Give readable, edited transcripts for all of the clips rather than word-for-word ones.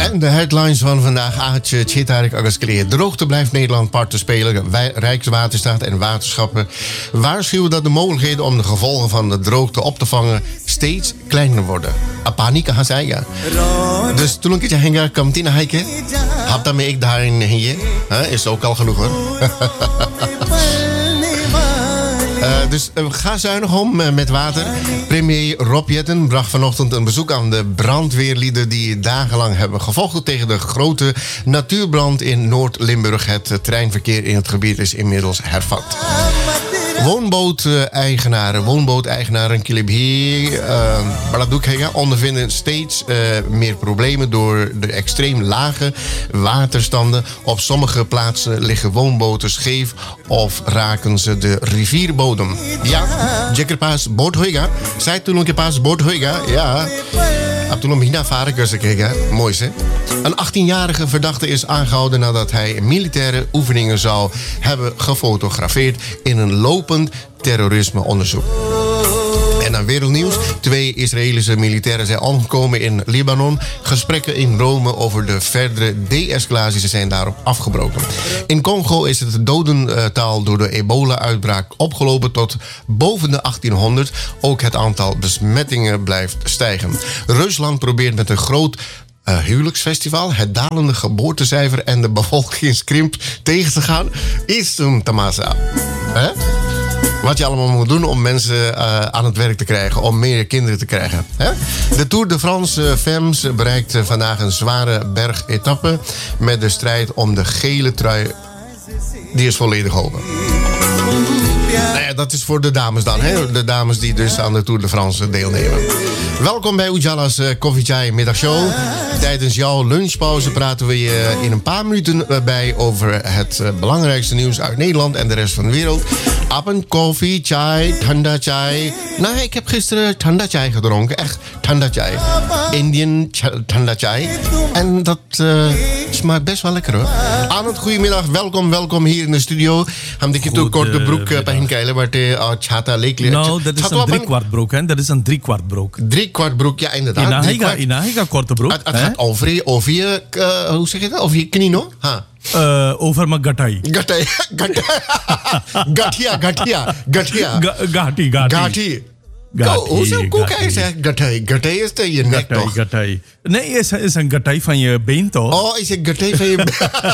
En de headlines van vandaag. Aatje Tjitarik Agaskeleer. Droogte blijft Nederland parten spelen. Rijkswaterstaat en waterschappen waarschuwen dat de mogelijkheden om de gevolgen van de droogte op te vangen steeds kleiner worden. Paniek gaan zeggen. Dus toen een keertje hangen, komt in een hike. Hap daarmee ik daarin hier. Is ook al genoeg hoor. Dus ga zuinig om met water. Premier Rob Jetten bracht vanochtend een bezoek aan de brandweerlieden die dagenlang hebben gevochten tegen de grote natuurbrand in Noord-Limburg. Het treinverkeer in het gebied is inmiddels hervat. Woonbooteigenaren Kilibhi, ondervinden steeds meer problemen door de extreem lage waterstanden. Op sommige plaatsen liggen woonboten scheef of raken ze de rivierbodem. Ja, zeker pas boot hoega. Zij toen een pas boot hoega. Ja. Toen hina varen kussen. Mooi hè. Een 18-jarige verdachte is aangehouden nadat hij militaire oefeningen zou hebben gefotografeerd in een lopend terrorismeonderzoek. En dan wereldnieuws. 2 Israëlische militairen zijn omgekomen in Libanon. Gesprekken in Rome over de verdere de-escalatie zijn daarop afgebroken. In Congo is het dodental door de ebola-uitbraak opgelopen tot boven de 1800. Ook het aantal besmettingen blijft stijgen. Rusland probeert met een groot huwelijksfestival het dalende geboortecijfer en de bevolkingskrimp tegen te gaan. Is een tamasa. Hè? Wat je allemaal moet doen om mensen aan het werk te krijgen, om meer kinderen te krijgen. Hè? De Tour de France Femmes bereikt vandaag een zware bergetappe met de strijd om de gele trui. Die is volledig open. Nou ja, dat is voor de dames dan. Hè? De dames die dus aan de Tour de France deelnemen. Welkom bij Ujala's Koffie Chai middagshow. Tijdens jouw lunchpauze praten we je in een paar minuten bij over het belangrijkste nieuws uit Nederland en de rest van de wereld. Appen, koffie, chai, thanda chai. Nou, ik heb gisteren thanda chai gedronken. Echt thanda chai. Indian thanda chai. En dat smaakt best wel lekker hoor. Arnold, goedemiddag. Welkom hier in de studio. Hamdikje toe korte broek bij Hinkeilen, waar de chata leek. Nou, dat is een 3/4 broek, hè? Dat is een 3/4 broek. 3/4 broek, ja inderdaad. Ina korte broek. Het gaat over je, hoe zeg je dat? Over je knie, no? Ha. Over mijn gatai. Gati. Hoezo koek hij zegt gatai? Gatai is je nek toch? Gatai. Nee, is een gatai van je been toch? Oh, is een gatai van je been?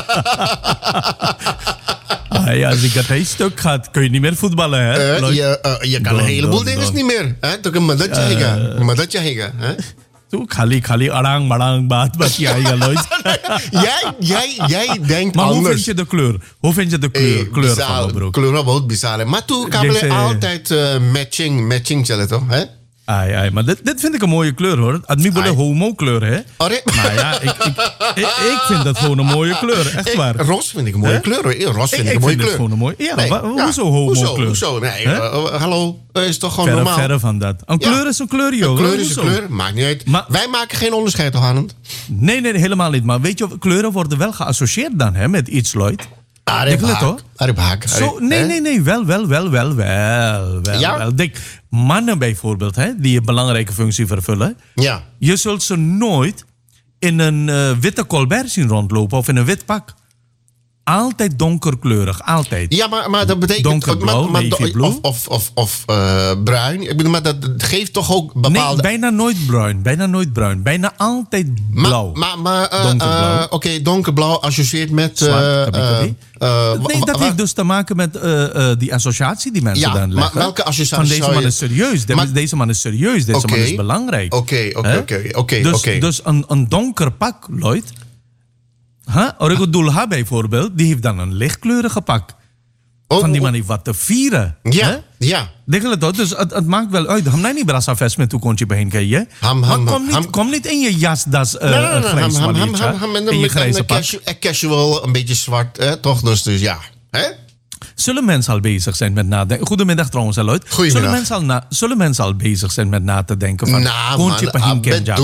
Ja, als die gatai stuk gaat, kun je niet meer voetballen, hè? Je kan een heleboel dingen niet meer. Toch een madatje hega. Toen khali arang marang baat jij nooit. Jij denkt maar anders. Hoe vind je de kleur? Hoe vind je de kleur van de broek? Kleur wat bizar. Maar toen kan je altijd matching chillen toch? Hè? Ai, maar dit vind ik een mooie kleur hoor. Admibele homo kleur hè. Maar ja, ik vind dat gewoon een mooie kleur. Echt waar. Ros vind ik een mooie kleur hoor. Ros vind ik een mooie kleur. Gewoon een mooie. Ja, nee, hoezo homo kleur? Hoezo? Nee, hallo. Is toch gewoon normaal? Verre van dat. Een kleur is een kleur joh. Een kleur is een kleur. Maakt niet uit. Maar wij maken geen onderscheid toch Arend? Nee, helemaal niet. Maar weet je, kleuren worden wel geassocieerd dan hè, met iets Lloyd. Aribhaak. Nee. Wel. Ja? Denk, mannen bijvoorbeeld, hè, die een belangrijke functie vervullen. Ja. Je zult ze nooit in een witte colbert zien rondlopen of in een wit pak. Altijd donkerkleurig, altijd. Ja, maar dat betekent donkerblauw, navyblue. Of bruin. Ik bedoel, maar dat geeft toch ook bepaalde. Nee, bijna nooit bruin. Bijna altijd blauw. Donkerblauw. Oké, donkerblauw associeert met. Dat heeft dus te maken met die associatie die mensen dan leggen. Maar welke associatie? Van deze man is serieus. Deze man is serieus. Deze man is belangrijk. Oké. Dus een donker pak, Lloyd. Origo Dulha bijvoorbeeld, die heeft dan een lichtkleurige pak. Van die man heeft wat te vieren. Ja. Dus het maakt wel uit. Ham niet brasa vest met toekontje bij kan je. Kom niet in je jasdas grijs in je grijze pak. Casual, een beetje zwart, toch? Dus ja. Zullen mensen al bezig zijn met nadenken? Goedemiddag trouwens, Lloyd. Zullen mensen al bezig zijn met na te denken van... Koontje pahin kenja.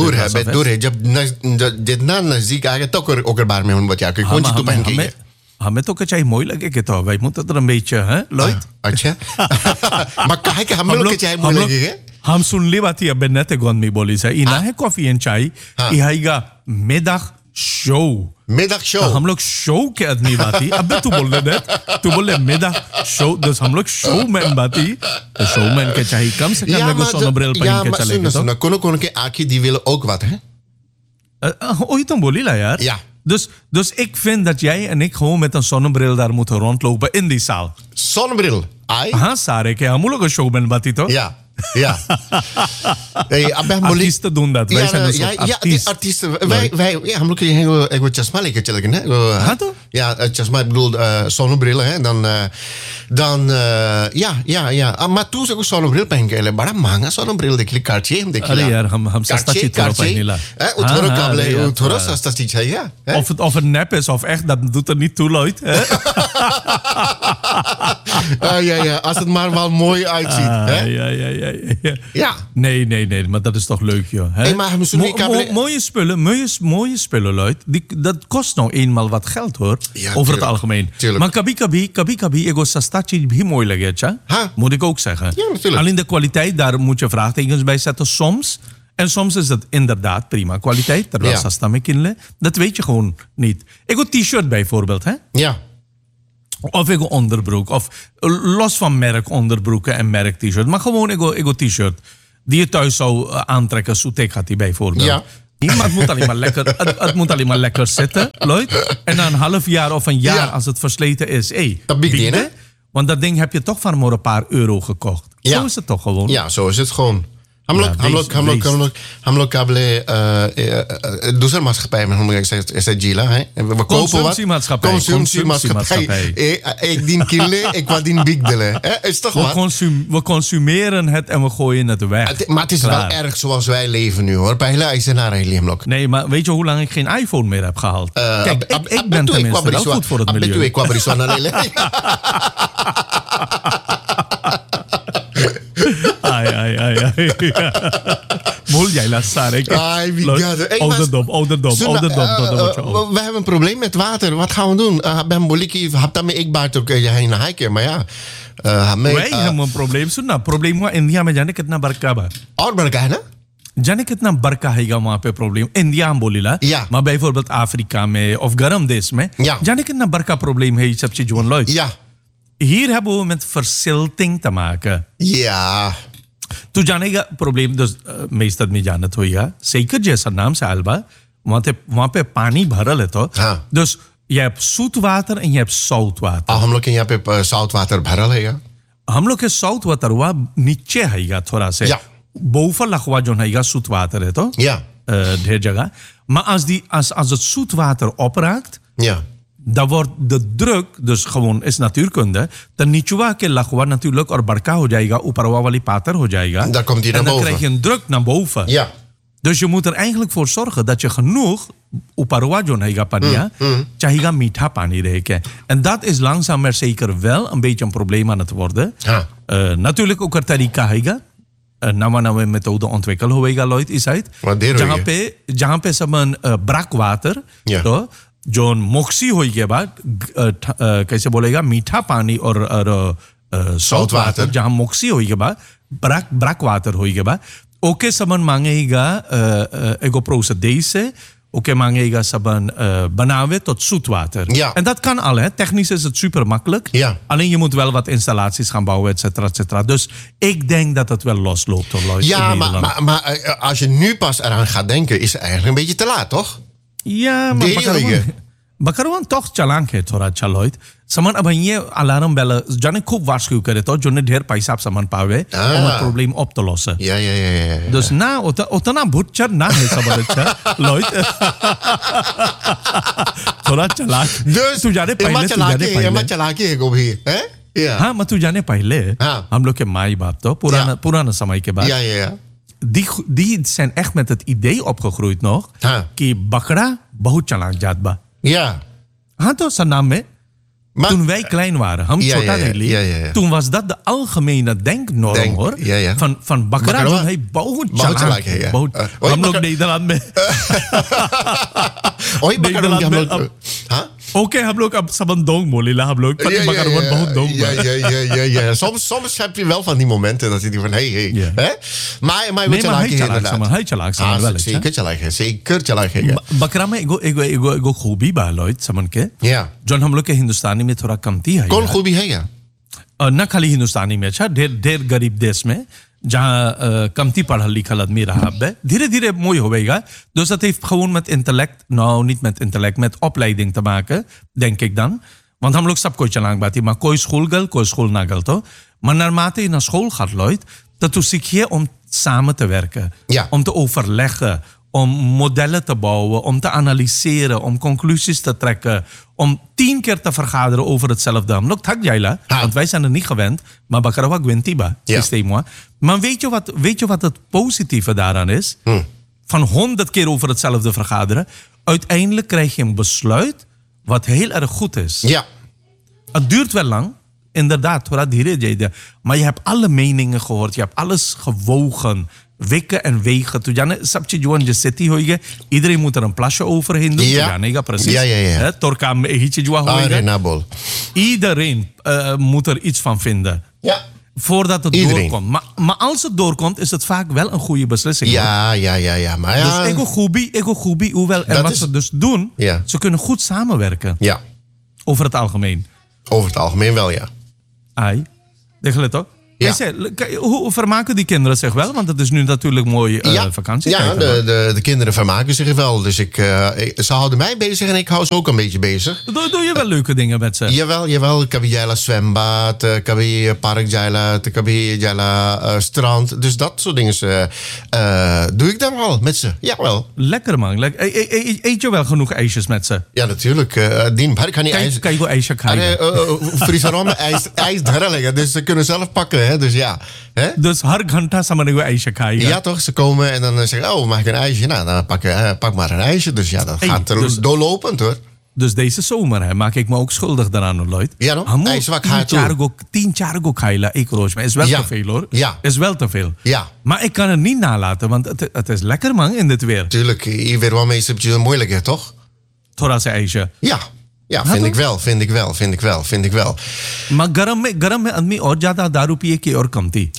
Dit na zie ik toch ook erbij met wat ja. Koontje toe pahin kenja. Met ook het jij moeilijk ik het al. Wij moeten er een beetje, hè, Lloyd? Maar kijk, het jij moeilijk hè? Ham sun lewat hier benette gon mi boli sa. Ina he koffie en chai. Ihaiga middag show. Middagshow. हम लोग शो के आदमी बाती. अबे तू बोल रहे तू बोले मिडक शो. dus हम लोग शोमैन बाती. तो शोमैन के चाहिए कम से कम मेरे zonnebril पहन के चलेगा तो. Kono ke aki die willen ook wat, hè? Ooit dan bolila, ja. Ja. Dus ik vind dat jij en ik gewoon met een zonnebril daar moeten rondlopen in die zaal. Zonnebril? Ai? Aha, Sare, que हम लोग showman बाती तो. Ja. Ja. Hey, artiesten doen dat. Wij zijn dus artiesten. Wij, हम लोग के एक वो चश्मा लेके चले गए ना. हाँ तो? Ja, चश्मा, ik bedoel zonnebrillen, hè. Dan ja. Maar toen ze ook zonnebril पहन के ले बड़ा महंगा zonnebril देख ली Cartier हम देख लिया. अरे यार हम सस्ता चीज थोड़ा पहन ला. थोड़ा काबले थोड़ा सस्ता चीज है या. Of het nep is of echt, dat doet er niet toe, Lloyd. Ja, als het maar wel mooi uitziet. Ja. Nee, maar dat is toch leuk, joh. Hè? Hey, maar mooie spullen, Lloyd. Dat kost nou eenmaal wat geld, hoor. Ja, over het algemeen. Tuurlijk. Maar kabi, ego sastachi bhi mooi lage, moet ik ook zeggen. Ja, natuurlijk. Alleen de kwaliteit, daar moet je vraagtekens bij zetten soms. En soms is het inderdaad prima kwaliteit. Terwijl sasta me kinle. Dat weet je gewoon niet. Ego t-shirt bijvoorbeeld, hè? Ja. Of ego onderbroek. Of los van merk onderbroeken en merk t-shirt. Maar gewoon ego t-shirt. Die je thuis zou aantrekken. Soetek gaat die bijvoorbeeld. Ja. Maar het moet alleen maar lekker zitten, Lloyd. En na een half jaar of een jaar, als het versleten is, dat bieden. Want dat ding heb je toch van maar een paar euro gekocht. Ja. Zo is het toch gewoon? Ja, zo is het gewoon. हम लोग काबले दूसरा maatschappij met हम is dat Gila, hè? We kopen wat. Consumptiemaatschappij. Ik dien kille, ik wat dien bigdelen. Is toch wat? We consumeren het en we gooien het weg. Maar het is wel erg zoals wij leven nu, hoor. Bij Hila is er naar een Nee, maar weet je hoe lang ik geen iPhone meer heb gehaald? Kijk, ik ben tenminste wel goed voor het milieu. Ik kwam er zo naar Ai. Mol jij la Sare. Ouderdom. We hebben een probleem met water. Wat gaan we doen? Ben Boliki, hapta me ik baat ook heen naar hiken. Maar ja. Wij hebben een probleem. Suna, probleem wa India में जाने कितना बरका बा. और बरका है ना? जाने कितना बरका हैगा वहाँ पे प्रॉब्लम इंडिया में बोलीला. Ja. Maar bijvoorbeeld Afrika में of गर्म देश में. Ja. जाने कितना बरका probleem है ये सब चीज़ों Lloyd. Ja. Hier hebben we met verzilting te maken. Ja. तू जानेगा प्रॉब्लम dus meestal में जानत होगा zeker जैसा नाम से alba वहाँ पे पानी भरल है तो. हाँ. Dus je hebt zoetwater en je hebt zoutwater. हम लोग के यहाँ पे zoutwater भरल है या? हम लोग के zoutwater हुआ नीचे हैगा थोड़ा से. Ja. Boven lag wat zone हैगा zoetwater है तो. Ja. ढेर जगह. Maar als het zoetwater opraakt. Ja. Dan wordt de druk, dus gewoon is natuurkunde, dan नीचुआ के लखवा natuurlijk और बड़का हो जाएगा, ऊपरवा वाली पातर हो जाएगा. Dan komt hij naar en dan boven. krijg je een druk naar boven. Ja. Dus je moet er eigenlijk voor zorgen dat je genoeg ऊपरवा जो रहेगा पानी, चाहिएगा मीठा पानी रहेगा. En dat is langzaam maar zeker wel een beetje een probleem aan het worden. Natuurlijk ook een tariqa हैगा. नवा methode ontwikkeld होएगा Lloyd is uit. जहाँ पे सब brakwater, तो जो मोक्सी हो के बाद कैसे बोलेगा मीठा पानी और सॉल्ट वाटर जहाँ मोक्सी हो के बाद ब्रैक वाटर हो के बाद ओके सबन मांगेगा एगो procedese oké मांगेगा सबन बनावे tot zoetwater. Ja. En dat kan al, hè. Technisch is het super makkelijk. Ja. Alleen je moet wel wat installaties gaan bouwen, et cetera, et cetera. Dus ik denk dat het wel losloopt, hoor, ja, maar als je nu pas eraan gaat denken, is het eigenlijk een beetje te laat, toch? Ja, maar बकरवान toch चलांक है थोड़ा अच्छा Lloyd. सामान अब ये alarm bell जाने खूब वार्षिक करे तो जोने ढेर पैसा आप सामान पावे और problem op te lossen. Ja. Dus na उतना भुच्चर ना है सब अच्छा Lloyd. थोड़ा चलाक. Dus तू जाने पहले चलाकी है को भी, हैं? या. हाँ, मैं तू जाने पहले हम लोग के माई बाप तो पुराना समय के बाद. Ja. Die zijn echt met het idee opgegroeid nog. कि बकरा बहुत चलाक जात बा. Ja. हाँ तो सनाम में toen wij klein waren, हम छोटा नहीं toen was dat de algemene denknorm hoor. Van बकरा जो है बहुत चलाक है. हम लोग Nederland में Nederland में Oké, हम लोग अब सब dong molila, हम लोग पति बकरवन बहुत dong. Ja. Soms heb je wel van die momenten dat je die van hè? Maar weet je laat je inderdaad. Hij चलाक समझ वाला. zeker चलाक है. बकरा में एगो खूबी बा लोइट समन के. या. जोन हम लोग के हिंदुस्तानी में थोड़ा कमती है. कौन खूबी है या? न खाली हिंदुस्तानी में अच्छा ढेर गरीब देश में जहाँ कमती पढ़ल लिखल आदमी रहा बे धीरे धीरे मोई होवेगा dus dat heeft gewoon met intellect nou niet met intellect met opleiding te maken denk ik dan want हम लोग सब कोई चलाक बाती maar कोई school na gel to maar naarmate je naar school gaat Lloyd dat tu zie je om samen te werken om te overleggen om modellen te bouwen, om te analyseren, om conclusies te trekken, om 10 keer te vergaderen over hetzelfde. Look, tak jaila, want wij zijn er niet gewend, maar bakarawa gwentiba, systeem. Maar weet je wat het positieve daaraan is? Van 100 keer over hetzelfde vergaderen, uiteindelijk krijg je een besluit wat heel erg goed is. Ja. Het duurt wel lang, inderdaad, maar je hebt alle meningen gehoord, je hebt alles gewogen. Wikken en wegen. Iedereen moet er een plasje overheen doen. Ja, precies. Ja. Iedereen moet er iets van vinden. Ja. Voordat het doorkomt. Maar als het doorkomt, is het vaak wel een goede beslissing. Ja. Maar ja. Dus ego goebi, hoewel. En wat ze dus doen, ze kunnen goed samenwerken. Ja. Over het algemeen. Over het algemeen wel, ja. Ai. Degelijk toch? Ja. Hoe vermaken die kinderen zich wel? Want het is nu natuurlijk mooi vakantie. Ja, de kinderen vermaken zich wel. Dus ze houden mij bezig en ik hou ze ook een beetje bezig. Doe je wel leuke dingen met ze? Jawel. Kabijala zwembad, kabij parkjala, kabijala strand. Dus dat soort dingen doe ik dan wel met ze. Jawel. Lekker man. Eet je wel genoeg ijsjes met ze? Ja, natuurlijk. Kan je ijs... Kan je wel ijsje krijgen? Frisarom ijs leggen. Dus ze kunnen zelf pakken. Dus ja. Dus har ghanta samane ijsje krijgen. Ja toch, ze komen en dan zeggen mag ik een ijsje? Nou, dan pak maar een ijsje. Dus ja, dat gaat er doorlopend hoor. Dus deze zomer maak ik me ook schuldig daaraan, Lloyd. Ja nog? IJswak haar toe. 10 chargo kaila, ik roos me. Is wel te veel hoor. Ja. Is wel te veel. Ja. Maar ik kan het niet nalaten, want het is lekker man in dit weer. Tuurlijk, hier weer wel meestal een beetje moeilijk hè, toch? Thoras ijsje. Ja, vind ik wel. Maar garam में आदमी और ज्यादा दारू पिए की और कम थी.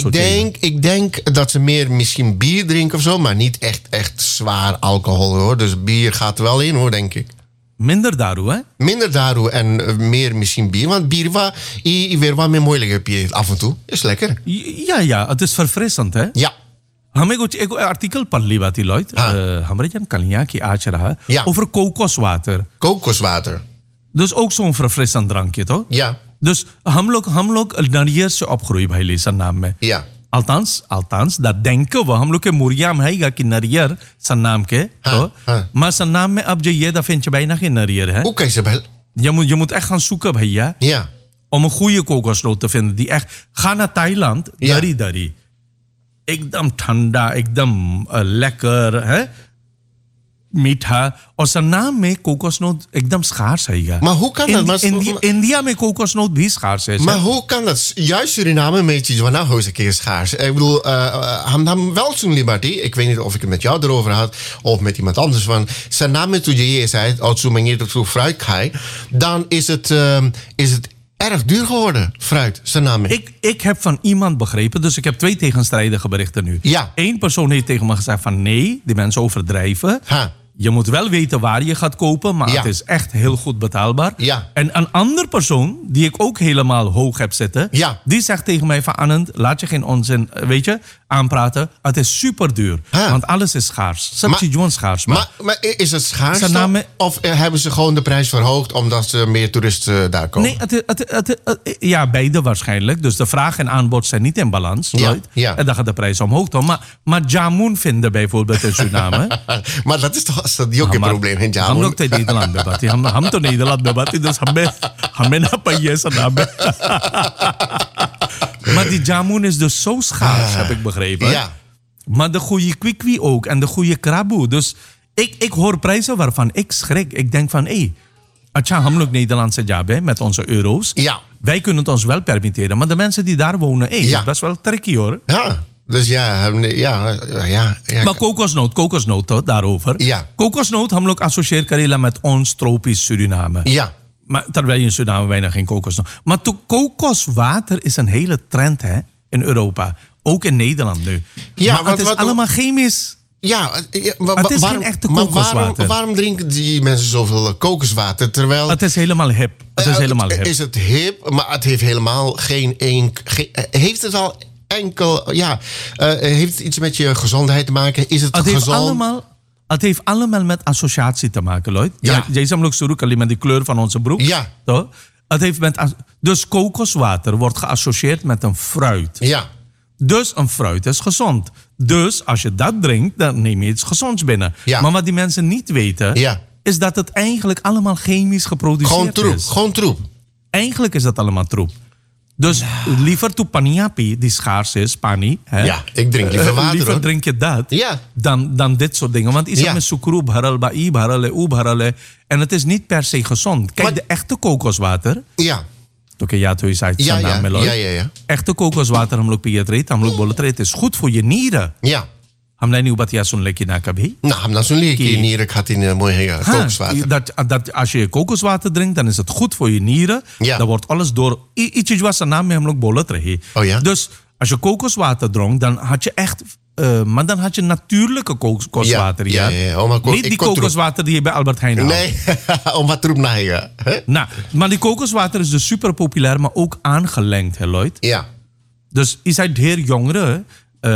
Ik denk dat ze meer misschien bier drinken of zo, maar niet echt zwaar alcohol hoor. Dus bier gaat er wel in hoor, denk ik. Minder daru, hè? Minder daru en meer misschien bier. Want bier weer wat meer moeilijk heb je af en toe. Is lekker. Ja, het is verfrissend, hè? Ja. हमें कुछ एक आर्टिकल पढ़ ली बात लॉयड हमारे जन कलियां की आज रहा over kokoswater dus ook zo'n verfrissend drankje toch ja dus हम लोग नारियल से opgroeid भाई लीसन नाम में ja althans dat denken we हम लोग के मुरिया में है कि नारियल सन नाम के तो maar सन नाम में अब जो ये दा vind je bijna geen नारियल है hoe kan je wel je moet echt gaan zoeken भैया ja om een goede kokosnoot te vinden die echt ga naar Thailand dari एकदम ठंडा एकदम लेकर है मीठा और सन्नाम में कोकोसनोot एकदम schaars है maar hoe kan dat India में कोकोसनोot भी schaars है maar hoe kan dat juist Suriname een beetje van nou is een keer schaars ik bedoel hem wel zo'n liberty ik weet niet of ik het met jou erover had of met iemand anders van Suriname toen je zei als zo'n manier dat zo fruit krijg dan is het erg duur geworden, fruit, Suriname. Ik heb van iemand begrepen, dus ik heb 2 tegenstrijdige berichten nu. Ja. 1 persoon heeft tegen me gezegd van nee, die mensen overdrijven. Je moet wel weten waar je gaat kopen, maar het is echt heel goed betaalbaar. Ja. En een ander persoon, die ik ook helemaal hoog heb zitten, die zegt tegen mij van Anand, laat je geen onzin, weet je, aanpraten. Het is super duur, want alles is schaars. Subsidie schaars. Maar is het schaars of hebben ze gewoon de prijs verhoogd omdat er meer toeristen daar komen? Nee, beide waarschijnlijk. Dus de vraag en aanbod zijn niet in balans. Ja. En dan gaat de prijs omhoog. Maar jamun vinden bijvoorbeeld in Suriname. Maar dat is toch ook een probleem in jamun? हम लोग तो नीदरलैंड में बात हम तो नीदरलैंड में बात dus हमें ना पाइए Suriname. Maar die jamun is dus zo schaars, heb ik begrepen. Ja. Maar de goede kwikwi ook en de goede kraboe. Dus ik hoor prijzen waarvan ik schrik. Ik denk van, Acha, हम लोग Nederlandse jabe met onze euro's. Ja. Wij kunnen het ons wel permitteren. Maar de mensen die daar wonen, best wel tricky hoor. Ja. Dus ja. Maar kokosnoot toch, daarover. Ja. Kokosnoot, हम लोग associeert Karela met ons tropisch Suriname. Ja. Maar terwijl je in Suriname bijna geen kokosnoot. Maar kokoswater is een hele trend hè, in Europa. Ook in Nederland nu. Ja, maar het is allemaal chemisch. Ja, het is geen echte kokoswater. Maar waarom drinken die mensen zoveel kokoswater? Terwijl het is helemaal hip. Is het hip, maar het heeft helemaal heeft het al enkel... Ja, heeft het iets met je gezondheid te maken? Is het gezond? Het heeft allemaal met associatie te maken, Lloyd. Ja. Jij zou ook zoeken met die kleur van onze broek. Ja. Toch? Het heeft dus kokoswater wordt geassocieerd met een fruit. Ja. Dus een fruit is gezond. Dus als je dat drinkt, dan neem je iets gezonds binnen. Ja. Maar wat die mensen niet weten, is dat het eigenlijk allemaal chemisch geproduceerd is. Gewoon troep. Eigenlijk is dat allemaal troep. Dus liever toe paniapi, die schaars is, pani. Hè? Ja, ik drink liever water. Liever drink je dat dan dit soort dingen. Want is met sucru bharal, ba'i bharal, en het is niet per se gezond. Kijk, de echte kokoswater... Ja. Oké, ja, toen je zei ja. Echte kokoswater, हम लोग पियत रहे, हम लोग बोलते रहे, het is goed voor je nieren. Ja. हमने नहीं बात सुन लेकिन ना कभी. Nou, हमने सुन लिया कि nieren gaat in mooi kokoswater. Dat als je kokoswater drinkt, dan is het goed voor je nieren. Ja. Dan wordt alles door iets was zijn naam, हम लोग बोलत रहे. Oh ja. Dus als je kokoswater dronk, dan had je echt maar dan had je natuurlijke kokoswater. Ja. Niet die kokoswater die je bij Albert Heijn haalt. Nee, om wat troep naar je. Nou, maar die kokoswater is dus super populair, maar ook aangelengd, hè, Lloyd? Ja. Dus je zei heer jongeren,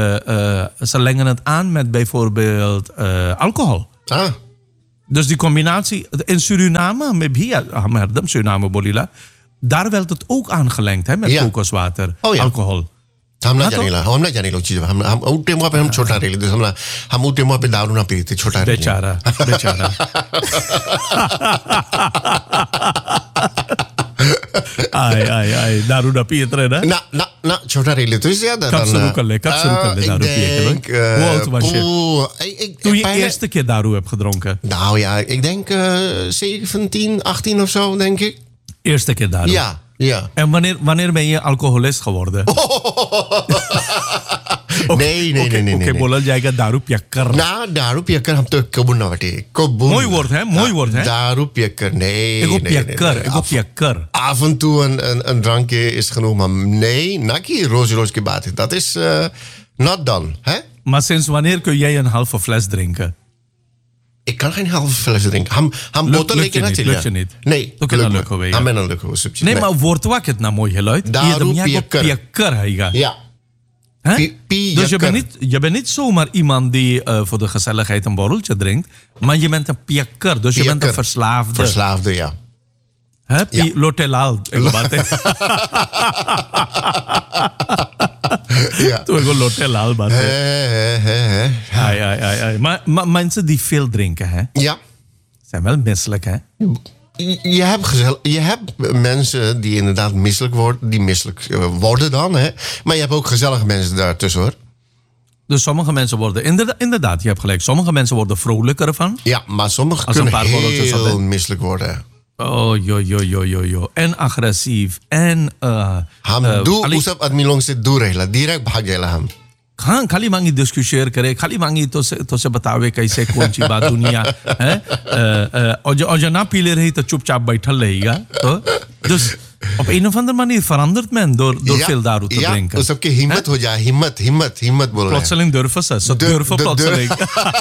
ze lengen het aan met bijvoorbeeld alcohol. Ah. Dus die combinatie, in Suriname, Suriname Bolila, daar werd het ook aangelengd hè, met kokoswater, alcohol. हम ना जाने ला हम ना जाने लो चीज हम उठे मुआ पे हम छोटा रेली तो हम उठे मुआ पे दारू ना पीते छोटा रेली बेचारा आई दारू ना पीते रहे ना छोटा रेली तो ज्यादा कब शुरू कर ले दारू पिए hoe oud was je toen je eerste keer daru hebt gedronken? Nou ja, ik denk 17, 18 of zo, denk ik. Eerste keer daru? Ja. Ja. En wanneer ben je alcoholist geworden? Nee. Oké, bolal jayega daru piyakkar. Nou, daru piyakkar hum to kabul na wate. Mooi woord, hè? Daru piyakkar, nee. Ik op piyakkar. Af en toe een drankje is genoeg, maar nee, naki roze ke baat. Dat is not done, hè? Maar sinds wanneer kun jij een halve fles drinken? Ik kan geen halve fles drinken. Lukt je niet? Nee. Nee, maar wordt wat het nou mooi geluid? Daru piyakkar. Ja. Dus je bent niet zomaar iemand die voor de gezelligheid een borreltje drinkt. Maar je bent een piyakkar. Dus je bent een verslaafde. Verslaafde, ja. Lotelal. Ja. Toen ik lotelal was. Maar mensen die veel drinken, hè? Ja. Zijn wel misselijk, hè? Je hebt mensen die inderdaad misselijk worden dan, hè? Maar je hebt ook gezellige mensen daartussen, hoor. Dus sommige mensen worden, inderdaad, je hebt gelijk, sommige mensen worden vrolijker ervan. Ja, maar sommige kunnen heel misselijk worden. Oh, jo. En agressief. En... usab admi long se dur rehla. Direct bhag jayla hum. हाँ खाली मांगी डिस्कशन करे खाली मांगी तो से बतावे कैसे कौन सी बात दुनिया है और जो ना पी ले रही तो चुपचाप बैठल रहेगा तो op een of andere manier verandert men door veel daru te drinken. Dus सबकी हिम्मत हो जाए हिम्मत बोल रहे हैं. Plotseling durven ze durven plotseling.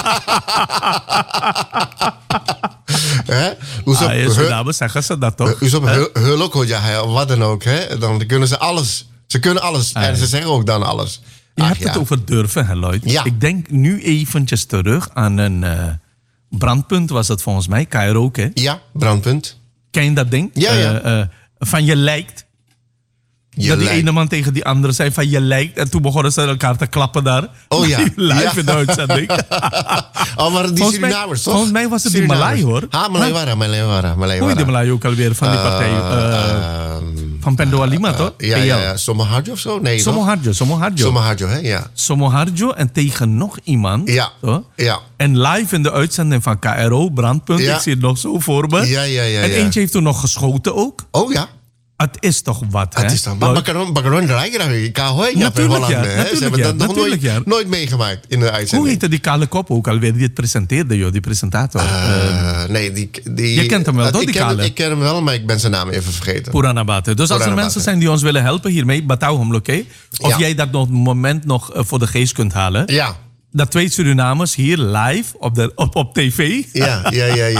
Suriname zeggen ze dat toch? Dus op hulp हो जाए of wat dan ook, hè? Dan kunnen ze alles. Ze kunnen alles en ze zeggen ook dan alles. Je hebt het over durven, hè, Lloyd. Ja. Ik denk nu eventjes terug aan een brandpunt, was het volgens mij, karaoke. Ja, brandpunt. Ken je dat ding? Ja. Van je lijkt. Dat die ene man tegen die andere zei van je lijkt. En toen begonnen ze elkaar te klappen daar. Oh ja. Live in de uitzending. Maar die Surinamers toch? Volgens mij was het die Malay hoor. Malay. Hoe is die Malay ook alweer van die partij? Van Pendo Alima toch? Ja. Somoharjo of zo? Nee. Somoharjo, hè? Ja. Somoharjo en tegen nog iemand. Ja. Toch? Ja. En live in de uitzending van KRO, brandpunt. Ja. Ik zie het nog zo voor me. Ja. En eentje heeft toen nog geschoten ook. Oh ja. Het is toch wat, hè? Het is toch wat. Bakaron rijden, ik kan hoor. Natuurlijk, ja. Ze hebben dat nog nooit meegemaakt in de uitzending. Hoe heette die kale kop ook alweer die het presenteerde, joh, die presentator? Nee, je kent hem wel, toch, die kale? Ik ken hem wel, maar ik ben zijn naam even vergeten. Purana Bate. Dus als er mensen zijn die ons willen helpen hiermee, batouw hem, oké? Of jij dat nog een moment nog voor de geest kunt halen. Ja. Dat 2 Surinamers hier live op tv. Ja.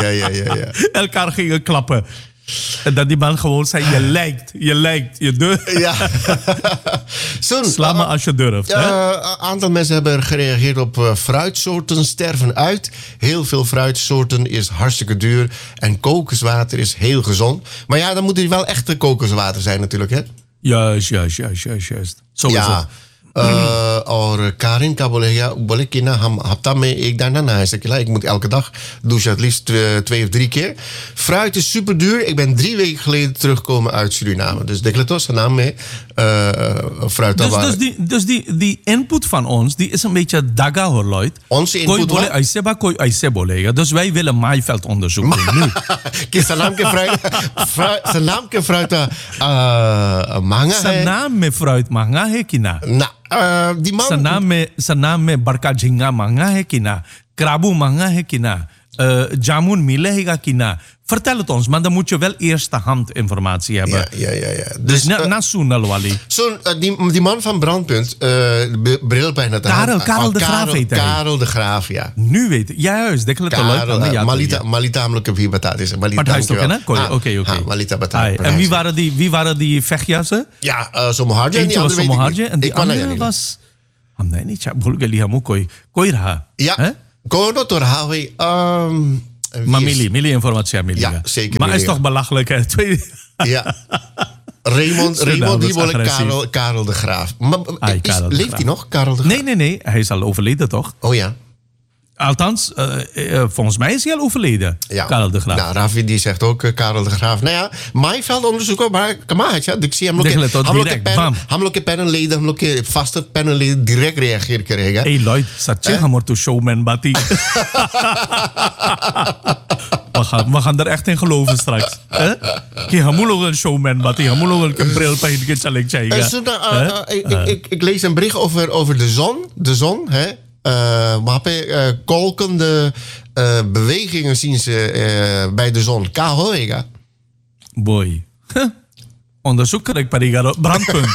Elkaar gingen klappen. En dat die man gewoon zei, je lijkt, je durft. Ja. Sla me als je durft. Een aantal mensen hebben gereageerd op fruitsoorten sterven uit. Heel veel fruitsoorten is hartstikke duur. En kokoswater is heel gezond. Maar ja, dan moet het wel echte kokoswater zijn natuurlijk, hè? Juist. Sowieso. Ja. और Karin का बोले कि ना हम हफ्ता में एक दाना ना नहा सकेला. Ik moet elke dag douchen, het liefst 2 of 3 keer. Fruit is super duur. Ik ben 3 weken geleden teruggekomen uit Suriname. Dus decletos naam mee. Fruit dus die input van ons, die is een beetje daga hoor, Lloyd. Onze input koi bole aise bolega. Dus wij willen maaiveld-onderzoek doen nu. Zijn naam ke fruit manga hai. Zijn naam met fruit manga hai kina. Die man... Zijn naam met barka jhinga manga hai kina. Krabu manga hai kina. Jamun milehega kina. Vertel het ons, maar dan moet je wel eerste hand informatie hebben. Ja. Dus na Soenal Wali. Die man van Brandpunt, brilpijn uit de hand. Karel de Graaf heet hij. Karel de Graaf, ja. Nu weet ik. Juist, Malita amelijk wie betaald is. Maar hij is toch een, hè? Oké. Malita betaald. En wie waren die vechtjassen? Ja, Somoharje. Eentje was Somoharje en die andere was... Nee, niet. Ja, bulgali hamu koi raha. Ja, kono to raha hoi. Maar Millie informatie aan Millie. Ja, zeker. Maar het is toch belachelijk, hè? Ja. Raymond die wilde Karel de Graaf. Leeft hij nog, Karel de Graaf? Nee. Hij is al overleden, toch? Oh ja. Althans, volgens mij is hij al overleden, ja. Karel de Graaf. Nou, Ravi die zegt ook Karel de Graaf. Nou ja, maaiveld onderzoeken, maar ik zie hem ook pennenleden, hem ook vaste pennenleden direct reageren krijgen. Hey Lloyd, satje hammer to showman bati. We gaan er echt in geloven straks. Je moet ook een showman bati, je moet ook een bril bij het challenge. Ik lees een bericht over de zon. De zon, hè? Kolkende bewegingen zien ze bij de zon. Kahoega. Boy. Onderzoek kan ik bij Brandpunt.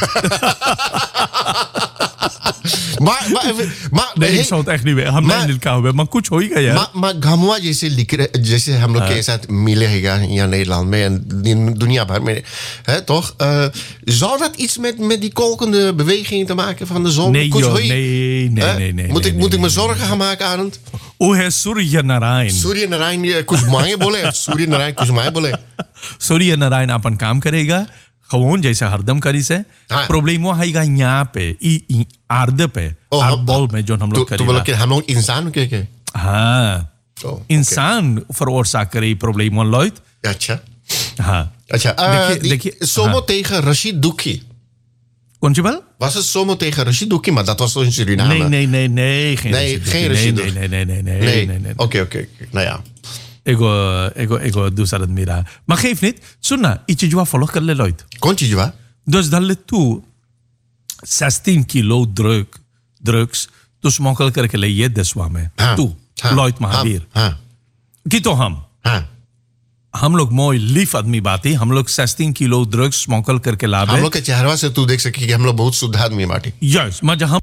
Nee, ik zou het echt niet weten. हम नहीं लिखा हुआ मैं कुछ होएगा यार. Maar Gamwa जैसे हम लोग के साथ मिलेगा यहाँ Nederland में en दुनिया भर में, hè, toch? Zou dat iets met die kolkende beweging te maken van de zon? Nee, nee. Moet ik me zorgen gaan maken, Arend? Hoe है Surya Narayan? Surya Narayan कुछ मांगे बोले. Surya Narayan कुछ मांगे बोले. Surya Narayan अपन काम करेगा. gewoon जैसे हरदम करी से प्रॉब्लम वो आएगा यहाँ पे आर्द पे आर्दबॉल में जो हम लोग करेगा तो हम लोग इंसान के हाँ इंसान veroorzaakt करे प्रॉब्लम वन लॉयड अच्छा हाँ अच्छा देखिए Somo tegen Rashid Douki Konjebel? Was het Somo tegen Rashid Douki, maar dat was toch in Suriname? Nee, geen Rashid Douki. Nee. Oké. Nou ja. Ego दूसरा मेरा maar geef niet सुनना इच्छा जुआ फॉलो कर ले लॉयड कौन चीज जुआ dus dan ले तू 16 kilo drugs तो स्मोकल करके ले ये दसवा में तू लॉयड महावीर की तो हम लोग मोई लीफ आदमी बाती हम लोग 16 किलो ड्रग्स स्मोकल करके लाभ हम लोग के चेहरा से तू देख सकी कि हम लोग बहुत शुद्ध आदमी बाटी यस मैं जहां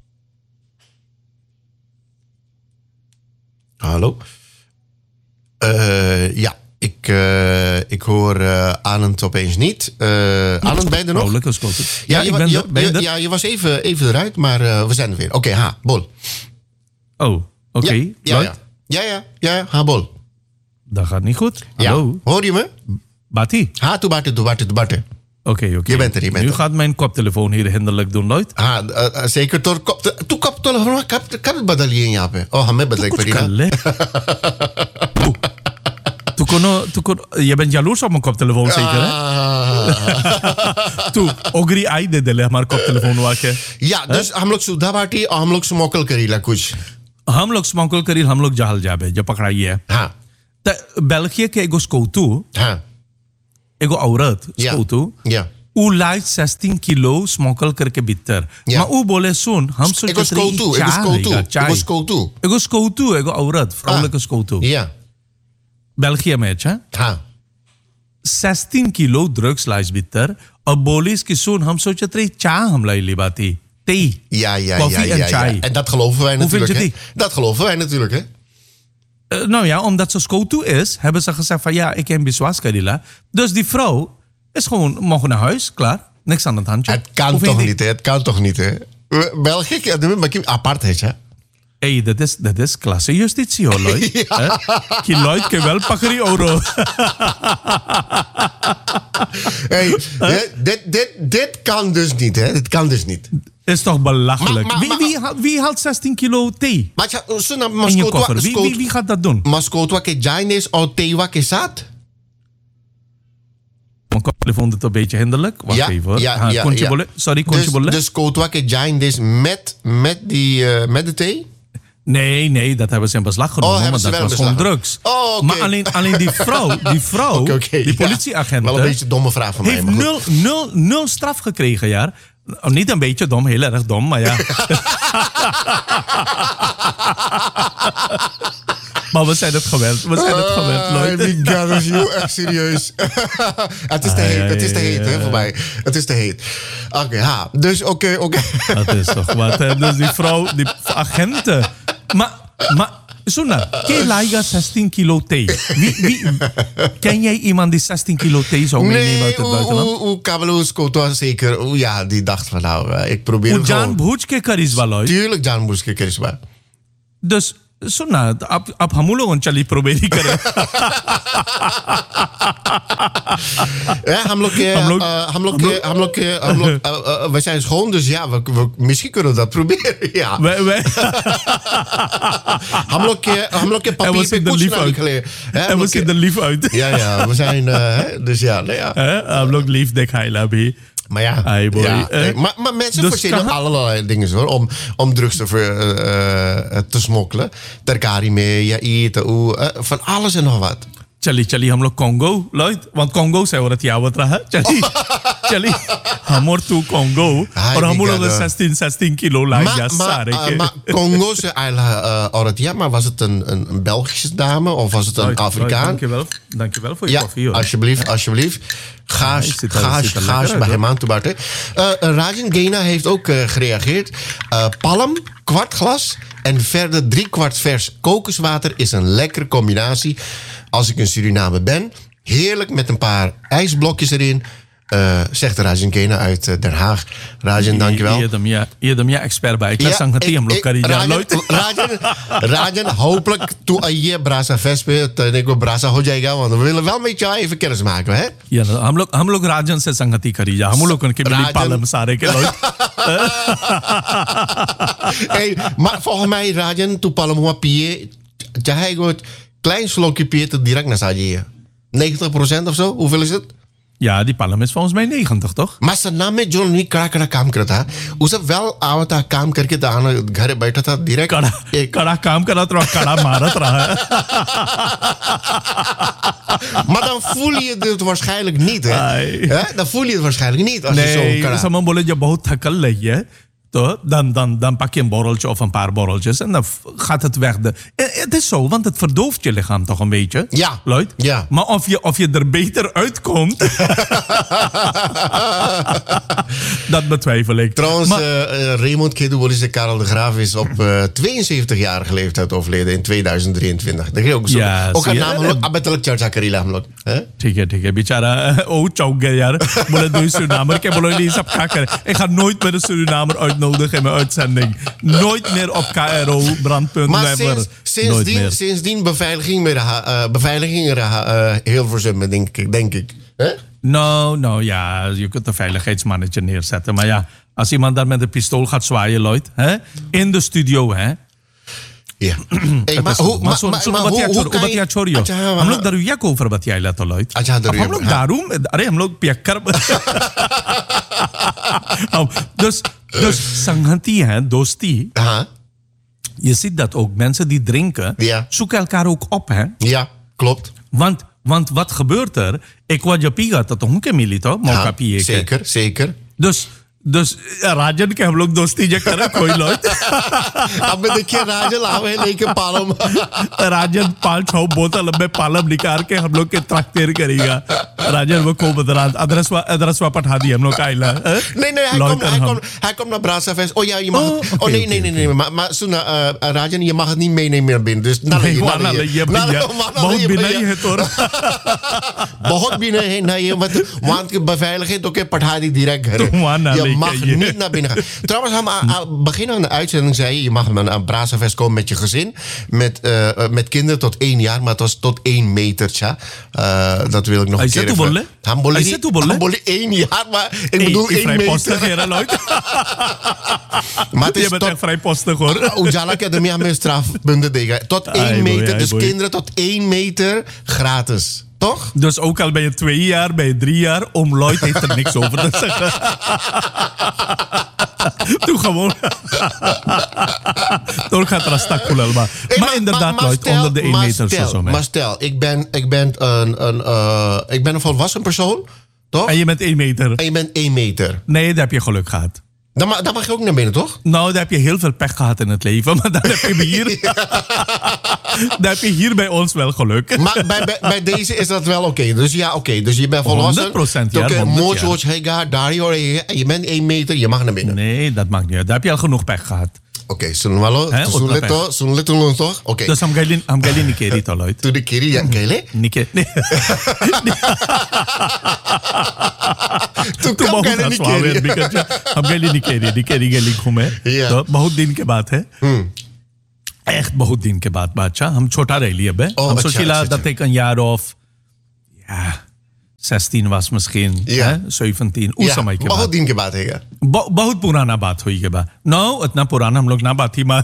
hallo ja, ik hoor Arend opeens niet. Arend, ben je er nog? Ja, ik ben er. Ja, je was even eruit, maar we zijn er weer. Oké, bol. Oh, oké. Ja, bol. Dat gaat niet goed. Hallo. Ja. Hoor je me? Bati. Doe Barte. Oké. Je bent er. Nu gaat mijn koptelefoon hier hinderlijk doen, Lloyd. Zeker. Tu koptelefoon, kan het badaliën japen. Oh, hame badalek perina. Je bent jaloers op mijn koptelefoon, zeker, hè? Toe, ogri आई दे दे ले हमारे koptelefoon वाके. Ja, dus हम लोग सुधा बाटी और हम लोग स्मोकल करीला कुछ. हम लोग स्मोकल करी हम लोग जहल जाबे जो पकड़ाई है. हाँ. België के एगो स्कूटू. हाँ. एगो औरत स्कूटू. Ja. उ लाइट 16 किलो स्मोकल करके भीतर maar उ बोले सुन हम सोचे ik was skoutu एगो औरत vrouwelijke skoutu ja België में अच्छा हाँ 16 किलो ड्रग्स लाइस भीतर और बोलिस की सुन हम सोचे थे चाय हम लाई ली बाती thee ja koffie en chai en dat geloven wij natuurlijk hè dat geloven wij natuurlijk hè nou ja, omdat ze skoutu is, hebben ze gezegd van ja, ik heb bezwaar kadila. Dus die vrouw is gewoon mogen naar huis, klaar. Niks aan het handje. Het kan toch niet, hè? Het kan toch niet, hè? België, apartheid, hè? Hey, dat is klasse justitie, hoor, Lloyd. Die Lloyd kan wel pakken euro. Hey, dit kan dus niet, hè? Dit kan dus niet. Is toch belachelijk. Wie haalt 16 kilo thee? In je koffer. Wie gaat dat doen? Mascotwa ke jainis o tewa ke sat? Mijn kopje vond het een beetje hinderlijk. Wacht even hoor. Sorry, kon je bollen? Dus Kotwa ke jainis met de thee? Nee, dat hebben ze in beslag genomen, maar dat was gewoon drugs. Oh, okay. Maar alleen die vrouw, okay, die politieagent... Wel een beetje een domme vraag van mij. Heeft nul straf gekregen, ja. Niet een beetje dom, heel erg dom, maar ja. Maar we zijn het gewend. Lloyd. My god, dat is heel erg serieus. Het is te heet, hè, voor mij. Het is te heet. Oké. Dus oké. Dat is toch wat, hè. Dus die vrouw, die agenten... Maar Suna, ken je Laiga 16 kilo thee? Ken jij iemand die 16 kilo thee zou meenemen uit het buitenland? Nee, Kabeloes Koto zeker. Ja, die dacht van nou, ik probeer het gewoon. Jan Bhoujke karisma, Lloyd. Tuurlijk Jan Bhoujke karisma. Dus, Suna, ab hamulo on chali proberi kare. Ja, we zijn schoon, dus ja, we misschien kunnen we dat proberen. Ja. Hamlokje papier pe kuch na nikle. En we zien er lief uit. Ja, we zijn dus ja, Hamlok lief dekhaila bhi. Maar ja, maar mensen verzinnen allerlei dingen hoor, om drugs te smokkelen. Terkari mee, eten, van alles en nog wat. चली हम लोग Congo, Lloyd, want Congo से औरत यावत रहा चली हम और तू Congo और हम लोग 16 kilo lijken सारे के. Maar Congo se औरत ja, maar was het een Belgische dame of was het een Afrikaan? Dankjewel voor je koffie. Ja, alsjeblieft. Gaas bij hem aan te baten. Rajan Gena heeft ook gereageerd. Palm, kwart glas en verder 3/4 vers kokoswater is een lekkere combinatie. Als ik in Suriname ben, heerlijk met een paar ijsblokjes erin, zegt Rajan Gena uit Den Haag. Rajan, dankjewel. Je bent expert bij. Ik zang het hem Rajan, hopelijk toe je brasa vespe, ik brasa ho jayega, want we willen wel met jou even kennis maken, hè? Ja, हम लोग राजन से संगति करी जा. हम लोग उनके मिली पालम सारे के लोग. Hey, maar volgens mij Rajan toe palm hoa pie, chahe go klein slokje pieten direct naar Saji. 90% of zo? Hoeveel is het? Ja, die palm is volgens mij 90, toch? Maar zijn naam met John niet kara काम करता. उसे wel आवता काम करके दाना घर बैठा था direct. कड़ा काम करा तो कड़ा मारत रहा. Maar dan voel je het waarschijnlijk niet, hè? Dan voel je het waarschijnlijk niet als je zo kara. Samen बोले जब बहुत थकल रही है. Dan pak je een borreltje of een paar borreltjes en dan gaat het weg. Het is zo, want het verdooft je lichaam toch een beetje. Ja. Lloyd? Ja. Maar of je er beter uitkomt, dat betwijfel ik. Trouwens, Raymond Kedubolis Karel de Graaf is op 72-jarige leeftijd overleden in 2023. Dat is ook zo. Ja, ook een naam, abettelijk Charcha Karila hamlok. ठीक है बेचारा चौक गया यार बोले दो Surinamer ik heb बोले सब क्या करे ik ga nooit meer een Surinamer uitnodigen in mijn uitzending nooit meer op KRO brandpunt maar sindsdien beveiliging heel verzummen denk ik nou ja je kunt een veiligheidsmannetje neerzetten maar ja als iemand daar met een pistool gaat zwaaien Lloyd in de studio hè Ja. बतिया छोड़ियो हम लोग दरुया को ऊपर बतियाइला तो लॉइट हम लोग दारू अरे हम लोग पियक्कर dus संगति है दोस्ती je ziet dat ook mensen die drinken zoeken elkaar ook op hè ja klopt want Want wat gebeurt er? Ik word je piga tot een milito, maar zeker. Dus Rajan के हम लोग दोस्ती जो करा कोई लोग अब देखिए राजन लावे लेके पालम राजन 5-6 बोतल में पालम निकाल के हम लोग के ट्रैक्टर करेगा राजन वो को बदला अदरसवा पठा दिया हम लोग का इला nee hij komt naar Brassafest oh ja je mag oh nee maar सुन राजन ये mag niet meenemen naar binnen dus बहुत बिना ही है तोर बहुत बिना है ना ये मतलब वहां के beveiliging तो के पठा दी direct घर je mag niet naar binnen gaan. Trouwens, aan begin van de uitzending zei je mag naar een Brassafest komen met je gezin. Met kinderen tot 1 jaar, maar het was tot 1 meter. Dat wil ik nog een keer even. Hamboli 1 jaar, maar ik bedoel 1 meter. Maar het is tot vrij postig hoor. Ujala Academy aan mijn strafpunten tegen. Tot 1 meter, dus kinderen tot 1 meter gratis. Toch? Dus ook al ben je 2 jaar, ben je 3 jaar, oom Lloyd heeft er niks over te zeggen. Doe gewoon. Door gaat er een stak koelen. Maar inderdaad, Lloyd, onder de 1 meter zo. Maar stel, ik ben een volwassen persoon, toch? En je bent 1 meter. En je bent 1 meter. Nee, daar heb je geluk gehad. Dan mag je ook naar binnen, toch? Nou, daar heb je heel veel pech gehad in het leven. Maar dan heb je hier... dan heb je hier bij ons wel geluk. Maar bij deze is dat wel oké. Dus ja, oké. Dus je bent volwassen. 100% ja. Je bent 1 meter, je mag naar binnen. Nee, dat mag niet. Daar heb je al genoeg pech gehad. Oké, sun leto toch? Oké. Dus हम गली निकेरी तो Lloyd. Tu de kiri ya kele? Nikeri. Tu कब कहने निकेरी? हम गली गली घूमे. तो बहुत दिन के बाद है. Echt बहुत दिन के बाद बादशाह. हम छोटा रह लिए अब. हम सोचिला dat ik een jaar of 16 was misschien, 17 उस समय के बाद. बहुत दिन के बाद है. बहुत पुराना बात हुई के बाद. No, इतना पुराना हम लोग ना बात ही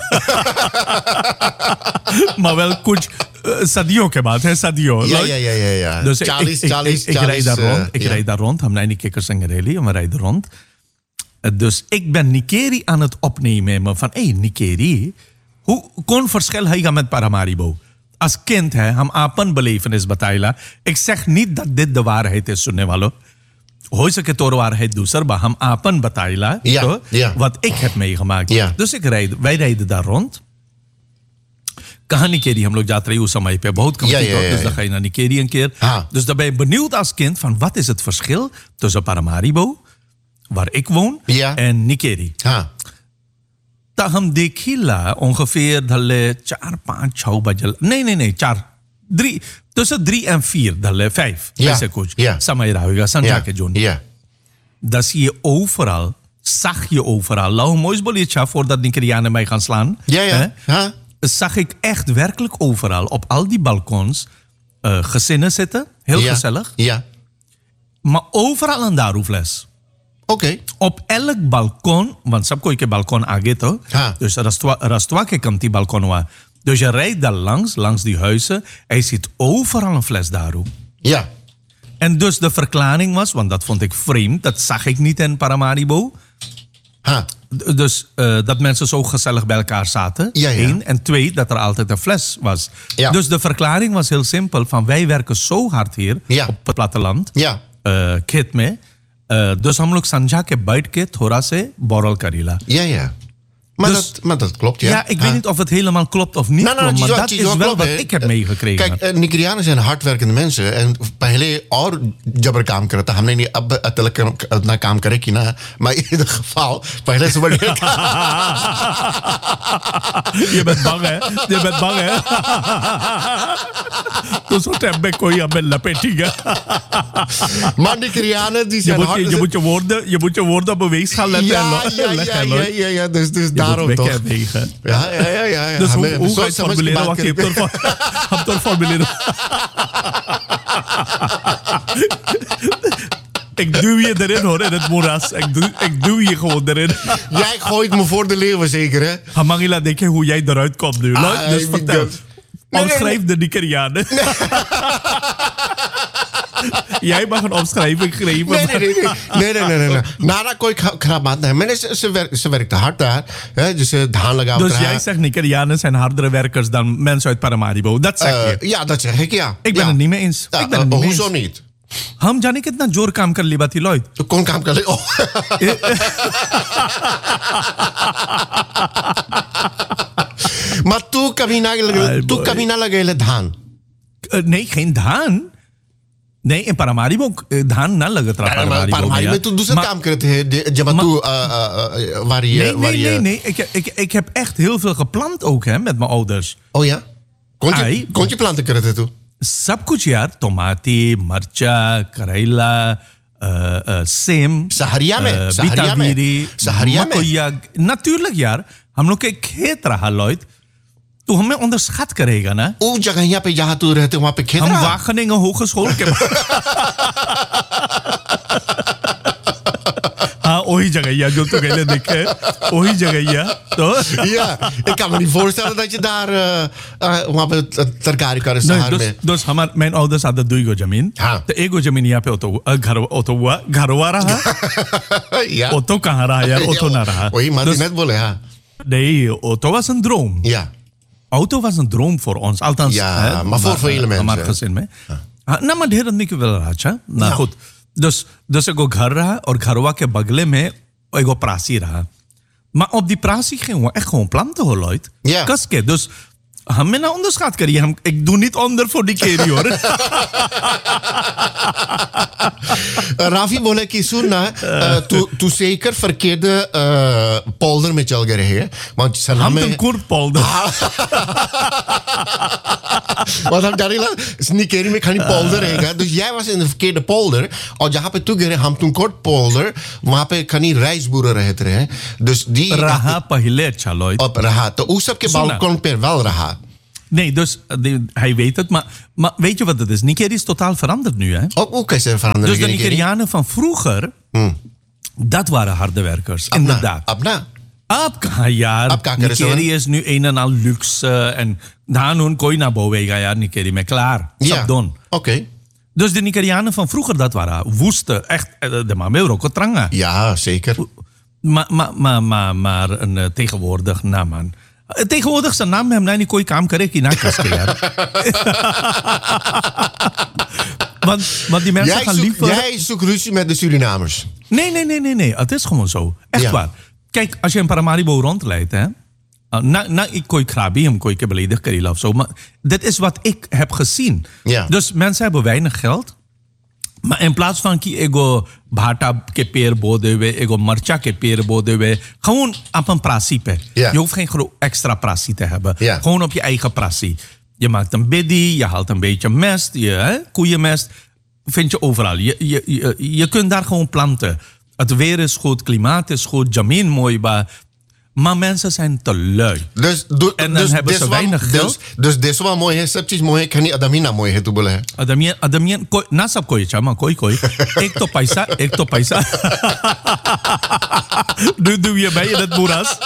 maar wel कुछ सदियों के बाद है सदियों. Ja. Dus ik rijd daar rond. हम नैनी के कसंगरेली, हम rijden rond. Dus ik ben Nikeri aan het opnemen van Nikeri, hoe kon verschil hij met Paramaribo? Als kind, हम आपन belevenis बताइला. Ik zeg niet dat dit de waarheid is, सुनने वालों. हो सके तोर waarheid दूसर बा हम आपन बताइला wat ik heb meegemaakt. Dus wij rijden daar rond. कहाँ निकेरी हम लोग जाते रहे उस समय पे बहुत कम dus dan ga je naar Nikeri een keer. Dus dan ben je benieuwd als kind van wat is het verschil tussen Paramaribo, waar ik woon, en Nikeri. तो हम देखिला ongeveer धले 4-5-6 बजे नहीं 4 tussen 3 en 4 धले 5 ऐसे कुछ समय रहेगा संध्या के zone. Dat zie je overal, zag je overal. Lau moois boletje voordat Nikerianen mij gaan slaan. Zag ik echt werkelijk overal op al die balkons gezinnen zitten, heel gezellig. Maar overal een daroefles. Oké. Op elk balkon, want sab koi ke balkon आगे तो, dus rastwa ke kanti balkon wa. Dus je rijdt daar langs die huizen, en je ziet overal een fles daru. Ja. En dus de verklaring was, want dat vond ik vreemd, dat zag ik niet in Paramaribo. Dus dat mensen zo gezellig bij elkaar zaten. 1. En 2, dat er altijd een fles was. Dus de verklaring was heel simpel, van wij werken zo hard hier op het platteland. खेत में dus हम लोग संझा के बैठ के थोड़ा से बोरल Karila. Maar dat klopt, ja. Ja, ik weet niet of het helemaal klopt of niet klopt, maar dat is wel wat ik heb meegekregen. Kijk, Nigerianen zijn hardwerkende mensen en पहले और जबर काम करता हमने नहीं अब अतलक ना काम करे कि ना maar in ieder geval पहले से बढ़िया. Je bent bang hè? Dus zo heb ik kooi aan mijn lapetinga. Maar Nigerianen die zijn hard. Je moet je woorden op beweeg gaan letten. Ja, dus daarom toch. Ja. Dus hoe ga je het formuleren? Wacht, je hebt het formuleren. Ik duw je erin hoor, in het moeras. Ik duw je gewoon erin. Jij gooit me voor de leeuwen zeker hè? Hamangila, denk je hoe jij eruit komt nu? Dus vertel. Omschrijf de Nigerianen. Jij mag een opschrijving geven. Nee. Nara koi krabat. Nee, maar ze werkte hard daar. Dus jij zegt Nigerianen zijn hardere werkers dan mensen uit Paramaribo. Dat zeg je? Ja, dat zeg ik, ja. Ik ben het niet mee eens. Hoezo niet? हम जाने कितना जोर काम कर लिया थी लॉयड कौन काम कर ले maar toen kami na lagay धान नहीं geen धान नहीं in Paramaribo धान ना लगता Paramaribo में तो दूसरा काम करते हैं जब तू nee ik heb echt heel veel geplant ook hè met mijn ouders. Oh ja? Kon je planten करते तू? सब कुछ यार टमाटी मर्चा करेला सेम सहारिया में मकोया natuurlijk यार हम लोग के खेत रहा लॉयड तो हमें onderschat करेगा ना उस जगह पे जहाँ तू रहते वहाँ पे खेत हम Wageningen Hogeschool के हाँ वही जगह जो तू कहले देखे वही जगह तो ja ik kan me niet voorstellen dat je daar वहाँ पे तरकारी करे शहर में दोस्त mijn ouders hadden दुई गो जमीन तो एक गो जमीन यहाँ पे घरवा रहा ja auto कहाँ रहा यार auto ना रहा वही net बोले हाँ nee auto was een droom ja auto was een droom voor ons althans ja maar voor vele mensen हमारे gezin में ना मैं ढेर आदमी के वेला रहा अच्छा ना खुद dus एगो घर रहा और घरवा के बगले में एगो प्रासी रहा maar op die prasie gingen we echt gewoon planten hoor Lloyd kasken dus हमें ना onderschat करिए ik doe niet onder voor die kerie hoor Rafi बोले कि सुन ना तू zeker verkeerde polder में चल गए है want हम een kort polder want हम जाने लगा निकेरी में खाली polder रहेगा dus jij was in de verkeerde polder और जहाँ पे तू गए हम तुम kort polder वहाँ पे खाली rijstboeren रहते रहे dus die रहा पहले अच्छा Lloyd op रहा तो उस सब के balkon पे wel रहा Nee, dus hij weet het. Maar weet je wat het is? Nigeria is totaal veranderd nu, hè? Ook is er veranderd. Dus de Nigerianen van vroeger, dat waren harde werkers. Inderdaad. Abna. Ja, Nigeria is nu een en al luxe. En dan kon je naar boven gaan, ja, Nigeria, maar klaar. Ja, oké. Dus de Nigerianen van vroeger, dat waren woeste. Echt, de mamel rokotranga. Ja, zeker. Maar tegenwoordig, nou man... tegenwoordig zijn naam hem niet kooi kam kare ki na kaske yaar. Want die mensen gaan liever... Jij zoekt ruzie met de Surinamers. Nee. Het is gewoon zo. Echt waar. Kijk, als je in Paramaribo rondleidt, hè. Ik kooi krabi, hem kooi beledig karila of zo. Maar dit is wat ik heb gezien. Ja. Dus mensen hebben weinig geld. Maar in plaats van ki ego bhata ke peer bode we, ego marcha ke peer bode we, gewoon op een prasie. Yeah. Je hoeft geen extra prasie te hebben. Yeah. Gewoon op je eigen prasie. Je maakt een biddy, je haalt een beetje mest, koeienmest. Vind je overal. Je kunt daar gewoon planten. Het weer is goed, klimaat is goed, jameen mooi, maar mensen zijn te lui. En dan hebben ze weinig geld. Dus dit is wel mooi, septisch mooi, kan niet Adamina mooi het doen. Adamien, nasab koi chama, koi. Ik to paisa. Nu doe je bij in het moeras.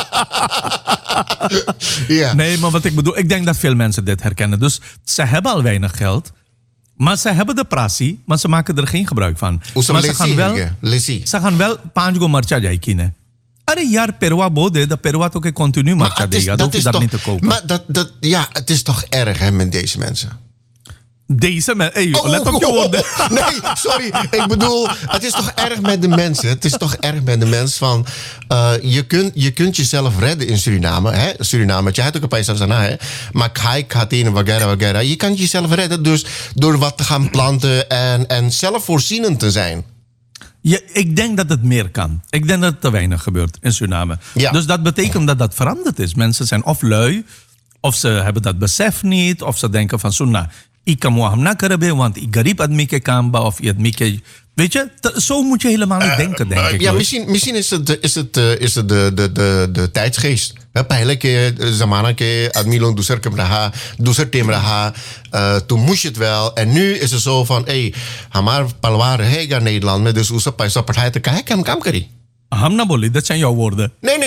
Ja. Nee, maar wat ik bedoel, ik denk dat veel mensen dit herkennen. Dus ze hebben al weinig geld. Maar ze hebben de prasie, maar ze maken er geen gebruik van. Maar ze gaan wel panjgo marcha jaikine. अरे यार पेरवा बोध है, पेरवा तो के continu marcha देगा, dat is dat niet te kopen. Maar het is toch erg hè met deze mensen. Deze mensen, hey, let op je woorden. Nee, sorry, ik bedoel, het is toch erg met de mensen. Het is toch erg met de mensen van, je kunt jezelf redden in Suriname, hè? Suriname, je hebt ook een paar sana, hè? Maar kai, katine, wagera. Je kan jezelf redden dus door wat te gaan planten en zelfvoorzienend te zijn. Ja, ik denk dat het meer kan. Ik denk dat het te weinig gebeurt in Suriname. Ja. Dus dat betekent dat dat veranderd is. Mensen zijn of lui, of ze hebben dat besef niet, of ze denken van Sunna, ik kan moaham na karabe, want ik garib admi ke kamba, of je admi. Weet je, zo moet je helemaal niet denken, denk ik. Ja, misschien is het de tijdsgeest. पहले के ज़माना के आदमी लोग दूसर टीम रहा तो moest je het wel. En nu is het zo van, hé, हमारा परिवार रहेगा Nederland में, dus उससे पैसा पठाए तो काहे काम करी? हम ना बोले, dat zijn jouw woorden. Nee.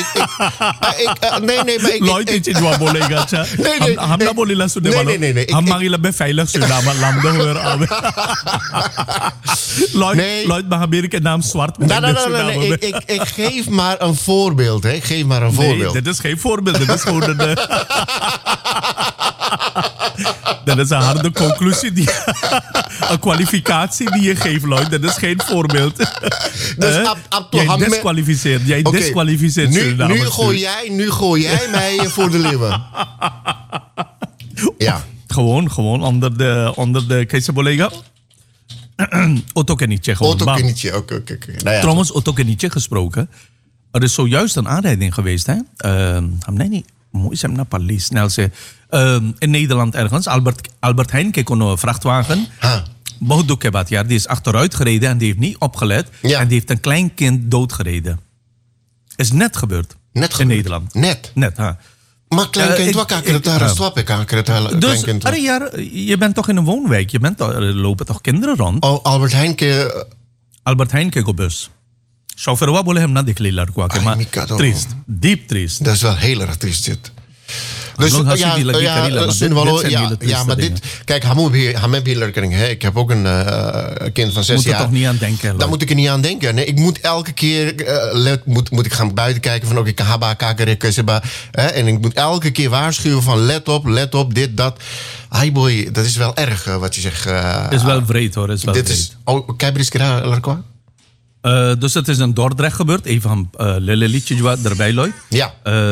Lloyd iets in wat bolega, cha. हम ना बोले ला सुने वालों. हम मांगी लबे veilig Suriname lamde hoor al. Lloyd Mahabir के नाम zwart met Suriname. Ik geef maar een voorbeeld, hè. Ik geef maar een voorbeeld. Nee, dit is geen voorbeeld. Dit is gewoon dat is een harde conclusie, een kwalificatie die je geeft, Lloyd. Dat is geen voorbeeld. Dus jij disqualificeert. Jij disqualificeert Suriname. Nu gooi jij mij voor de leeuwen. Ja. Gewoon onder de Keizerbolega. Otto-Kenitje gewoon. Otto-Kenitje, oké. Nou ja, trouwens, Otto-Kenitje gesproken. Er is zojuist een aanrijding geweest, hè? Mooi zijn naar Paris. Snel ze. In Nederland ergens. Albert Heijn keek een vrachtwagen. Die is achteruit gereden en die heeft niet opgelet. Ja. En die heeft een klein kind doodgereden. Is net gebeurd. In Nederland. Net, ha. Maar kleinkind, wat kan ik het daar een dus, je bent toch in een woonwijk? Er lopen toch kinderen rond? Oh, Albert Heijn keek op bus. Chauffeur wat willen hem naar de kliller kwaken. Maar triest. Diep triest. Dat is wel heel erg triest dit. Dus maar dit... Kijk, hij heeft heel erg. Ik heb ook een kind van 6 jaar. Moet er toch niet aan denken? Daar moet ik er niet aan denken. Nee, ik moet elke keer... moet ik gaan buiten kijken van... Oké, ik ga en ik moet elke keer waarschuwen van... Let op, dit, dat. Hi boy, dat is wel erg wat je zegt. is wel vreed hoor. Dit is... Kijk, is er dus het is in Dordrecht gebeurd. Even een liedje erbij, Lloyd. Ja.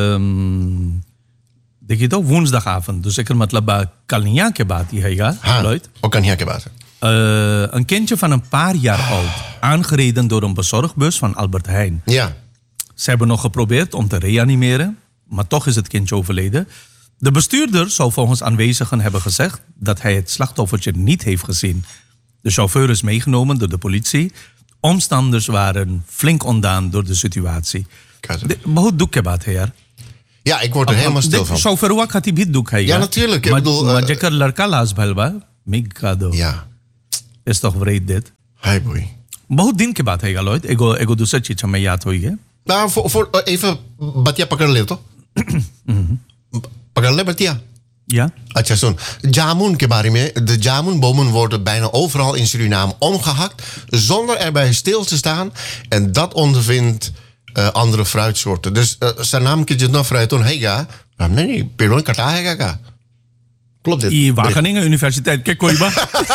Dit is ook woensdagavond. Dus ik er met laba Kalniake Bati hega, Lloyd. Ook Kalniake Bati. Een kindje van een paar jaar oud. Aangereden door een bezorgbus van Albert Heijn. Ja. Ze hebben nog geprobeerd om te reanimeren. Maar toch is het kindje overleden. De bestuurder zou volgens aanwezigen hebben gezegd... dat hij het slachtoffertje niet heeft gezien. De chauffeur is meegenomen door de politie... Omstanders waren flink ontdaan door de situatie. Hoe doe je dat, heer? Ja, ik word er helemaal stil van. Chauffeur, wat gaat hij doen? Ja, natuurlijk. Maar je kan larkalas belba. Mikado. Ja. Is toch vreed dit? Hi boy. Maar hoe denk je dat, heer, Lloyd? Ik doe zo'n iets aan mij ja, toch? Nou, voor even... Wat je pakken leert, toch? Pakken leert, ja. Ja. अच्छा सुन जामुन के बारे में de jamunbomen worden bijna overal in Suriname omgehakt zonder erbij stil te staan en dat ondervindt andere fruitsoorten. Dus zijn naam je nog fruit on hega. Nee, peron kata hega. Klopt dit? In Wageningen Universiteit. Kijk, Koiba.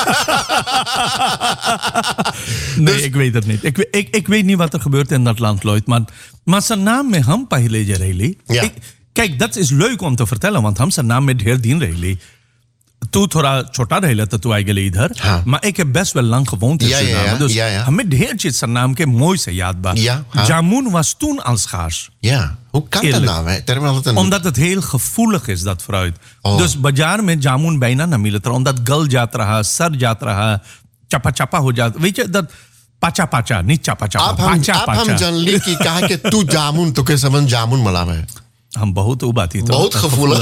Nee, dus, ik weet het niet. Ik weet niet wat er gebeurt in dat land, Lloyd. Maar zijn naam met hem paहिले. Ja. Kijk, dat is leuk om te vertellen, want हम naam met heer Dien Rayleigh. Toen थोड़ा छोटा रहे तो तू आएगा इधर maar ik heb best wel lang gewoond in Suriname dus met heertje zijn naam के mooi से याद बा jamun was toen al schaars. Ja, hoe kan dat nou? Omdat het heel gevoelig is dat fruit. Dus bazaar met jamun bijna na मिलता omdat गल जात रहा सर जात रहा चपा चपा हो जाता weet je dat पाचा पाचा नहीं चपा चपा पाचा पाचा आप हम जान ली कि कहा कि तू जामुन तो के समझ जामुन मला में हम बहुत उबाती तो बहुत gevoelig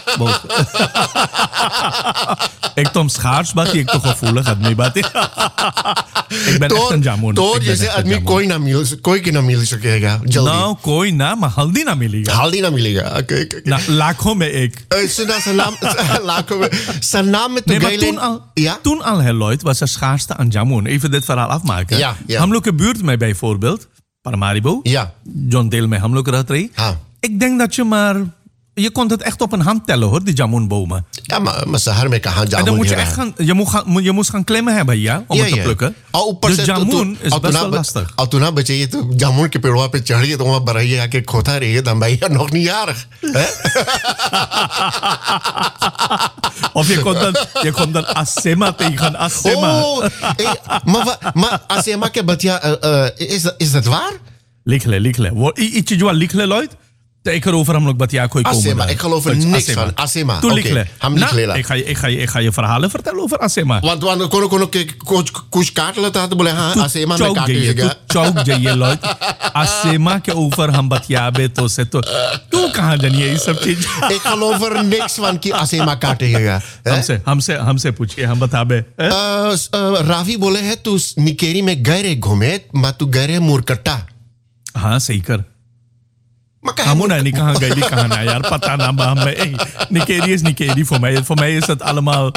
ik tom schaars बात ik तो gevoelig आदमी बात ik ben echt een jamun तो जैसे आदमी कोई की ना मिल सकेगा जल्दी ना कोई ना maar हल्दी ना मिलेगा ना लाखों में एक लाखों में zijn naam met de toen al heel Lloyd was er schaarste aan jamun even dit verhaal afmaken हम लोग के buurt में bijvoorbeeld Paramaribo John Dale में हम लोग रहते रही ik denk dat je kon het echt op een hand tellen hoor, die jamunbomen. Ja, maar Sahar mee kan jamun. En dan moet je echt je moest gaan klimmen hebben, ja, om het te plukken. Dus jamun is best wel lastig. Al toen had je तो jamun के पेड़ों पे चढ़ के तो वहाँ बरैया आके खोता रही है, dan ben je nog niet jarig. Of je kon dan Asema tegen Asema. Maar Asema के बतिया is dat waar? Liekle. Ietsje जो liekle Lloyd. Ik erover hem ook wat ja kooi komen. Asema, ik geloof er niks van. Asema. Oké. Ik ga je verhalen vertellen over Asema. Want kon ik kuch kaart laten बोले हाँ Asema में काटेगा. चौक जाइए Lloyd. Asema के ऊपर हम बतियाबे तो से तो तू कहाँ जानिए ये सब चीज. Ik geloof er niks van कि Asema काटेगा. हमसे पूछिए हम बताबे. रावी बोले है तू निकेरी में गहरे घूमे मा तू गहरे मुरकट्टा. zeker. Hamuna niet kan gaan jaar patana bambe. Nikeri is Nikeri voor mij. Voor mij is het allemaal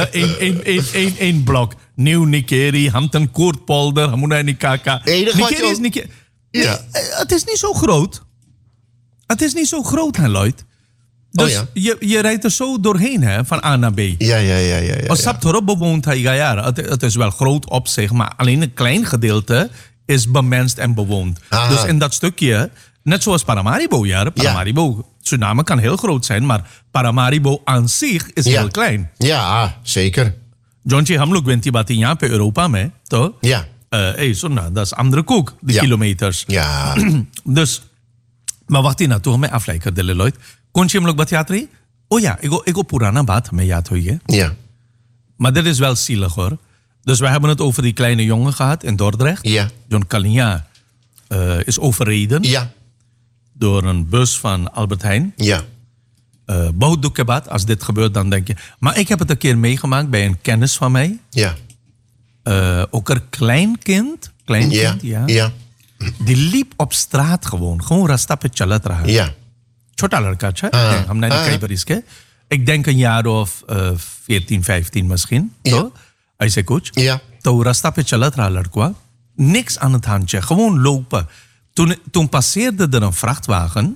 één blok. Nieuw Nikeri, Hampton Koortpolder, Hamuna Nikaka. Nikeri is Nikeri. Ja. Het is niet zo groot. Het is niet zo groot, hè, Lloyd. Dus je rijdt er zo doorheen, hè, van A naar B. Ja. Als Saptorop bewoont hij jaar. Het is wel groot op zich, maar alleen een klein gedeelte is bemenst en bewoond. Aha. Dus in dat stukje, net zoals Paramaribo, Paramaribo, Suriname kan heel groot zijn, maar Paramaribo aan zich is heel klein. Ja, zeker. Jontje Hamloek wint die batin per Europa mee, toch? Ja. Dat is andere koek, die kilometers. Ja. Dus, maar wacht hier naartoe, met afleider de Lloyd. Kon je hem ook wat jatri? Oh ja, ik go Purana bad met jatri. Ja. Maar dit is wel zielig, hoor. Dus we hebben het over die kleine jongen gehad in Dordrecht. Ja. John Kalinja is overreden. Ja. Door een bus van Albert Heijn. Ja. Bouwdoekebat, als dit gebeurt, dan denk je... Maar ik heb het een keer meegemaakt bij een kennis van mij. Ja. Ook een kleinkind. Ja. Die liep op straat gewoon. Gewoon rastappe chalatra. Ja. Chota larka, ik denk een jaar of 14, 15 misschien. Ja. Hij zei coach. Ja. Toen rastappe chalatra larkwa. Niks aan het handje. Gewoon lopen. Toen passeerde er een vrachtwagen.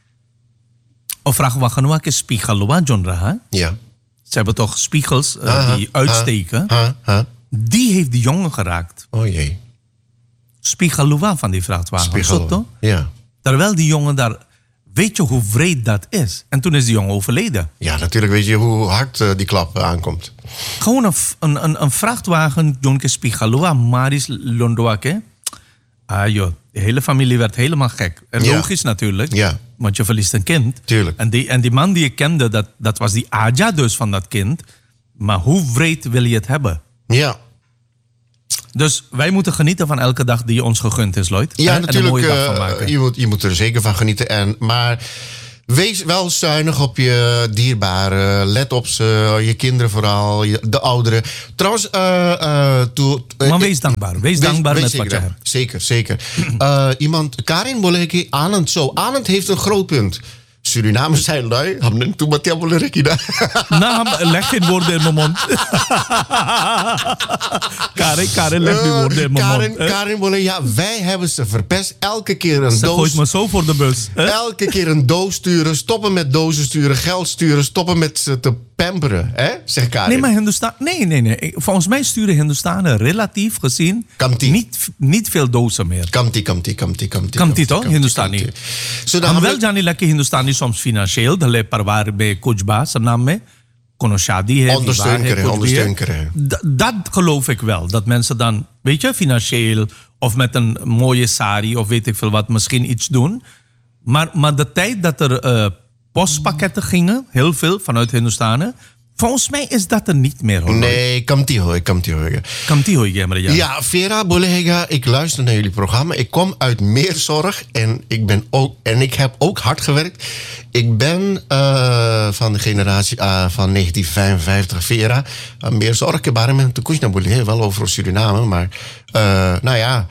Een vrachtwagen waar ik spiegel John Raha. Ja. Ze hebben toch spiegels die uitsteken. Die heeft die jongen geraakt. Oh jee. Spiegeluwa van die vrachtwagen. Ja. Terwijl die jongen daar... Weet je hoe wreed dat is? En toen is die jongen overleden. Ja, natuurlijk weet je hoe hard die klap aankomt. Gewoon een vrachtwagen, Jonke Spiegeluwa, Maris Londoake. De hele familie werd helemaal gek. En logisch natuurlijk, want je verliest een kind. Tuurlijk. En die man die ik kende, dat was die Aja dus van dat kind. Maar hoe wreed wil je het hebben? Ja. Dus wij moeten genieten van elke dag die ons gegund is, Lloyd. Ja, natuurlijk. En een mooie dag van maken. Je moet er zeker van genieten. Maar wees wel zuinig op je dierbaren. Let op ze, je kinderen vooral, de ouderen. Trouwens... maar wees dankbaar. Wees dankbaar met wat je hebt. Zeker. Iemand, Karin Boleki, Anand. Zo, Anand heeft een groot punt. Surinamers zijn lui. Hamnen toen wat jammer rekida. Nou, leg geen woorden in mijn mond. Karin, leg nu woorden in mijn mond. Karin Boleki, wij hebben ze verpest. Elke keer een doos. Gooit me zo voor de bus. Elke keer een doos sturen. Stoppen met dozen sturen. Geld sturen. Stoppen met ze te pamperen. Hè? Zegt Karin. Nee, maar Hindustan... Nee. Volgens mij sturen Hindustanen relatief gezien... Niet veel dozen meer. Kamti toch? Hindustani. En wel Jani lekker Hindustani soms financieel. Dat leek parwaar bij Kujba, zijn naam mee. Konoshadi. Ondersteunen. Dat geloof ik wel. Dat mensen dan, weet je, financieel... of met een mooie sari of weet ik veel wat, misschien iets doen. Maar de tijd dat er postpakketten gingen, heel veel vanuit Hindustanen... Volgens mij is dat er niet meer, hoor. Nee, Kamti hoor. Ja, Vera Bolega, ik luister naar jullie programma. Ik kom uit Meerzorg en ik heb ook hard gewerkt. Ik ben van de generatie van 1955, Vera. Meerzorg, ik ben met de Kushna Bolega, wel over Suriname, maar nou ja...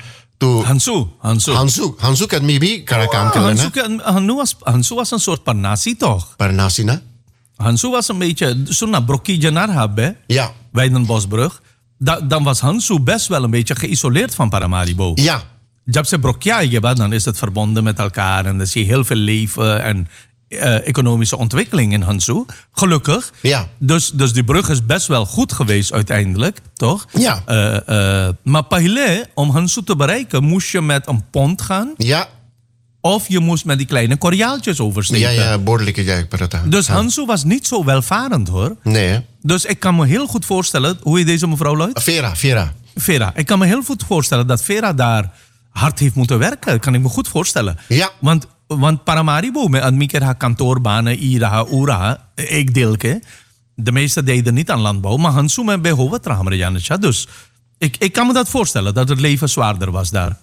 Hansu kan Mibi, Karakam. Hansu was een soort Parnasi, toch? Parnasi, ne? Hansu was een beetje... Zo'n Brokkie Janar hebben. Ja. Weidenbosbrug. Dan was Hansu best wel een beetje geïsoleerd van Paramaribo. Ja. Jab ze Brokkia, dan is het verbonden met elkaar. En dan zie je heel veel leven en economische ontwikkeling in Hansu. Gelukkig. Ja. Dus die brug is best wel goed geweest uiteindelijk. Toch? Ja. Maar Pahile, om Hansu te bereiken, moest je met een pont gaan. Ja. Of je moest met die kleine Koreaaltjes oversteken. Ja, bordelijke jijkparata. Dus Hansu was niet zo welvarend, hoor. Nee. Dus ik kan me heel goed voorstellen... Hoe heet deze mevrouw, Lloyd? Vera. Ik kan me heel goed voorstellen dat Vera daar hard heeft moeten werken. Kan ik me goed voorstellen. Ja. Want Paramaribo, met admiker haar kantoorbanen, ira, ura, ik deelke. De meeste deden niet aan landbouw. Maar Hansu met bij Hovetrahamrejanetja. Dus ik kan me dat voorstellen, dat het leven zwaarder was daar.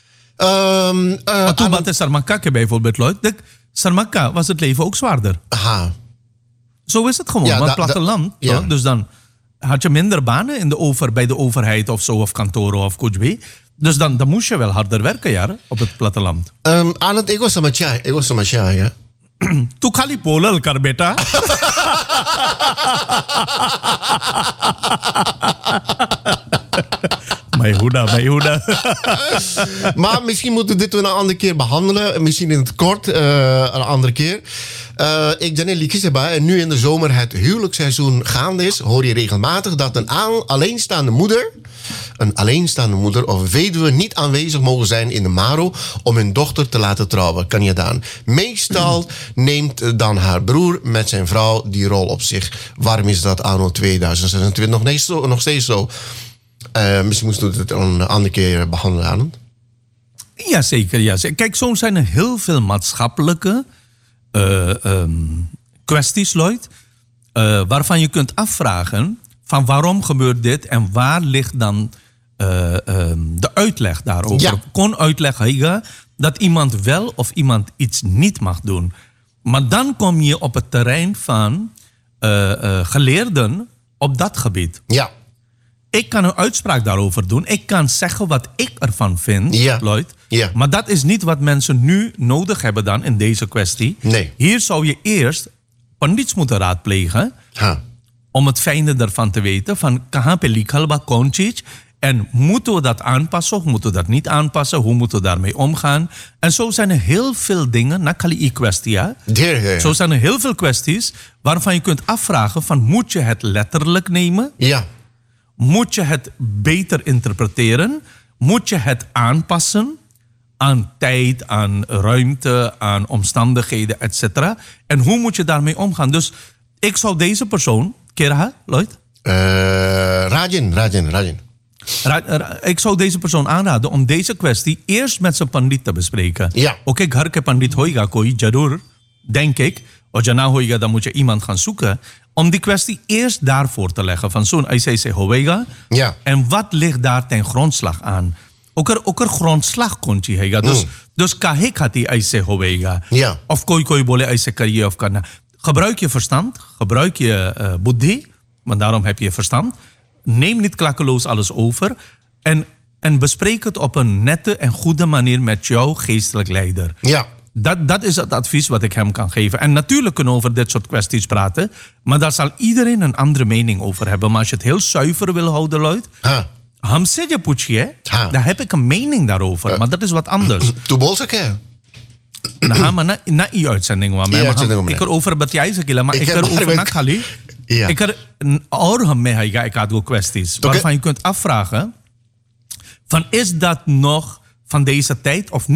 Toen bij Sarmakake bijvoorbeeld, Lloyd. Sarmaka was het leven ook zwaarder. Aha. Zo is het gewoon, want platteland. Ja. Dus dan had je minder banen bij de overheid of zo, of kantoren of kujbi. Dus dan moest je wel harder werken, ja, op het platteland. Anand, ik was sama siya, ja. Tu khali bolal kar beta. Mijn hoeda. Maar misschien moeten we dit een andere keer behandelen. Misschien in het kort, een andere keer. Ik ben in Likiseba en nu in de zomer het huwelijksseizoen gaande is, hoor je regelmatig dat een alleenstaande moeder of weduwe niet aanwezig mogen zijn in de Maro om hun dochter te laten trouwen. Kan je dan? Meestal neemt dan haar broer met zijn vrouw die rol op zich. Waarom is dat anno 2026 nog steeds zo? Misschien moesten we het een andere keer behandelen, Anand. Jazeker. Kijk, soms zijn er heel veel maatschappelijke kwesties, Lloyd, waarvan je kunt afvragen van waarom gebeurt dit en waar ligt dan de uitleg daarover. Ja. Kon uitleg hebben dat iemand wel of iemand iets niet mag doen. Maar dan kom je op het terrein van geleerden op dat gebied. Ja. Ik kan een uitspraak daarover doen. Ik kan zeggen wat ik ervan vind, Lloyd. Ja. Maar dat is niet wat mensen nu nodig hebben dan in deze kwestie. Nee. Hier zou je eerst pandits moeten raadplegen. Om het fijne ervan te weten. Van kahan pe likhalba konchich. En moeten we dat aanpassen of moeten we dat niet aanpassen? Hoe moeten we daarmee omgaan? En zo zijn er heel veel dingen. Nakali kwestie, ja? Zo zijn er heel veel kwesties waarvan je kunt afvragen van moet je het letterlijk nemen? Ja. Moet je het beter interpreteren? Moet je het aanpassen aan tijd, aan ruimte, aan omstandigheden, etc. En hoe moet je daarmee omgaan? Dus ik zou deze persoon... Kera, Lloyd? Rajan. Ik zou deze persoon aanraden om deze kwestie eerst met zijn pandit te bespreken. Ja. Oké, घर के पंडित होएगा कोई जरूर, denk ik. Als je nou hoega, dan moet je iemand gaan zoeken om die kwestie eerst daarvoor te leggen. Van zo'n ICC hoega. Ja. En wat ligt daar ten grondslag aan? Ook er grondslag komt je hega. Dus kahik had die ICC hoega. Ja. Of koi bole ICC kariye of kana. Gebruik je verstand, gebruik je buddhi, want daarom heb je verstand. Neem niet klakkeloos alles over en bespreek het op een nette en goede manier met jouw geestelijk leider. Ja. Dat is het advies wat ik hem kan geven. En natuurlijk kunnen we over dit soort kwesties praten, maar daar zal iedereen een andere mening over hebben. Maar als je het heel zuiver wil houden, Lloyd, hamse je poetsje, daar heb ik een mening daarover. Maar dat is wat anders. Toen bolsa ke? Maar na die uitzending waar ik erover bet jij ze maar ik erover na Khali. Ik er और में है एक आध kwesties waarvan je kunt afvragen van is dat nog van deze tijd of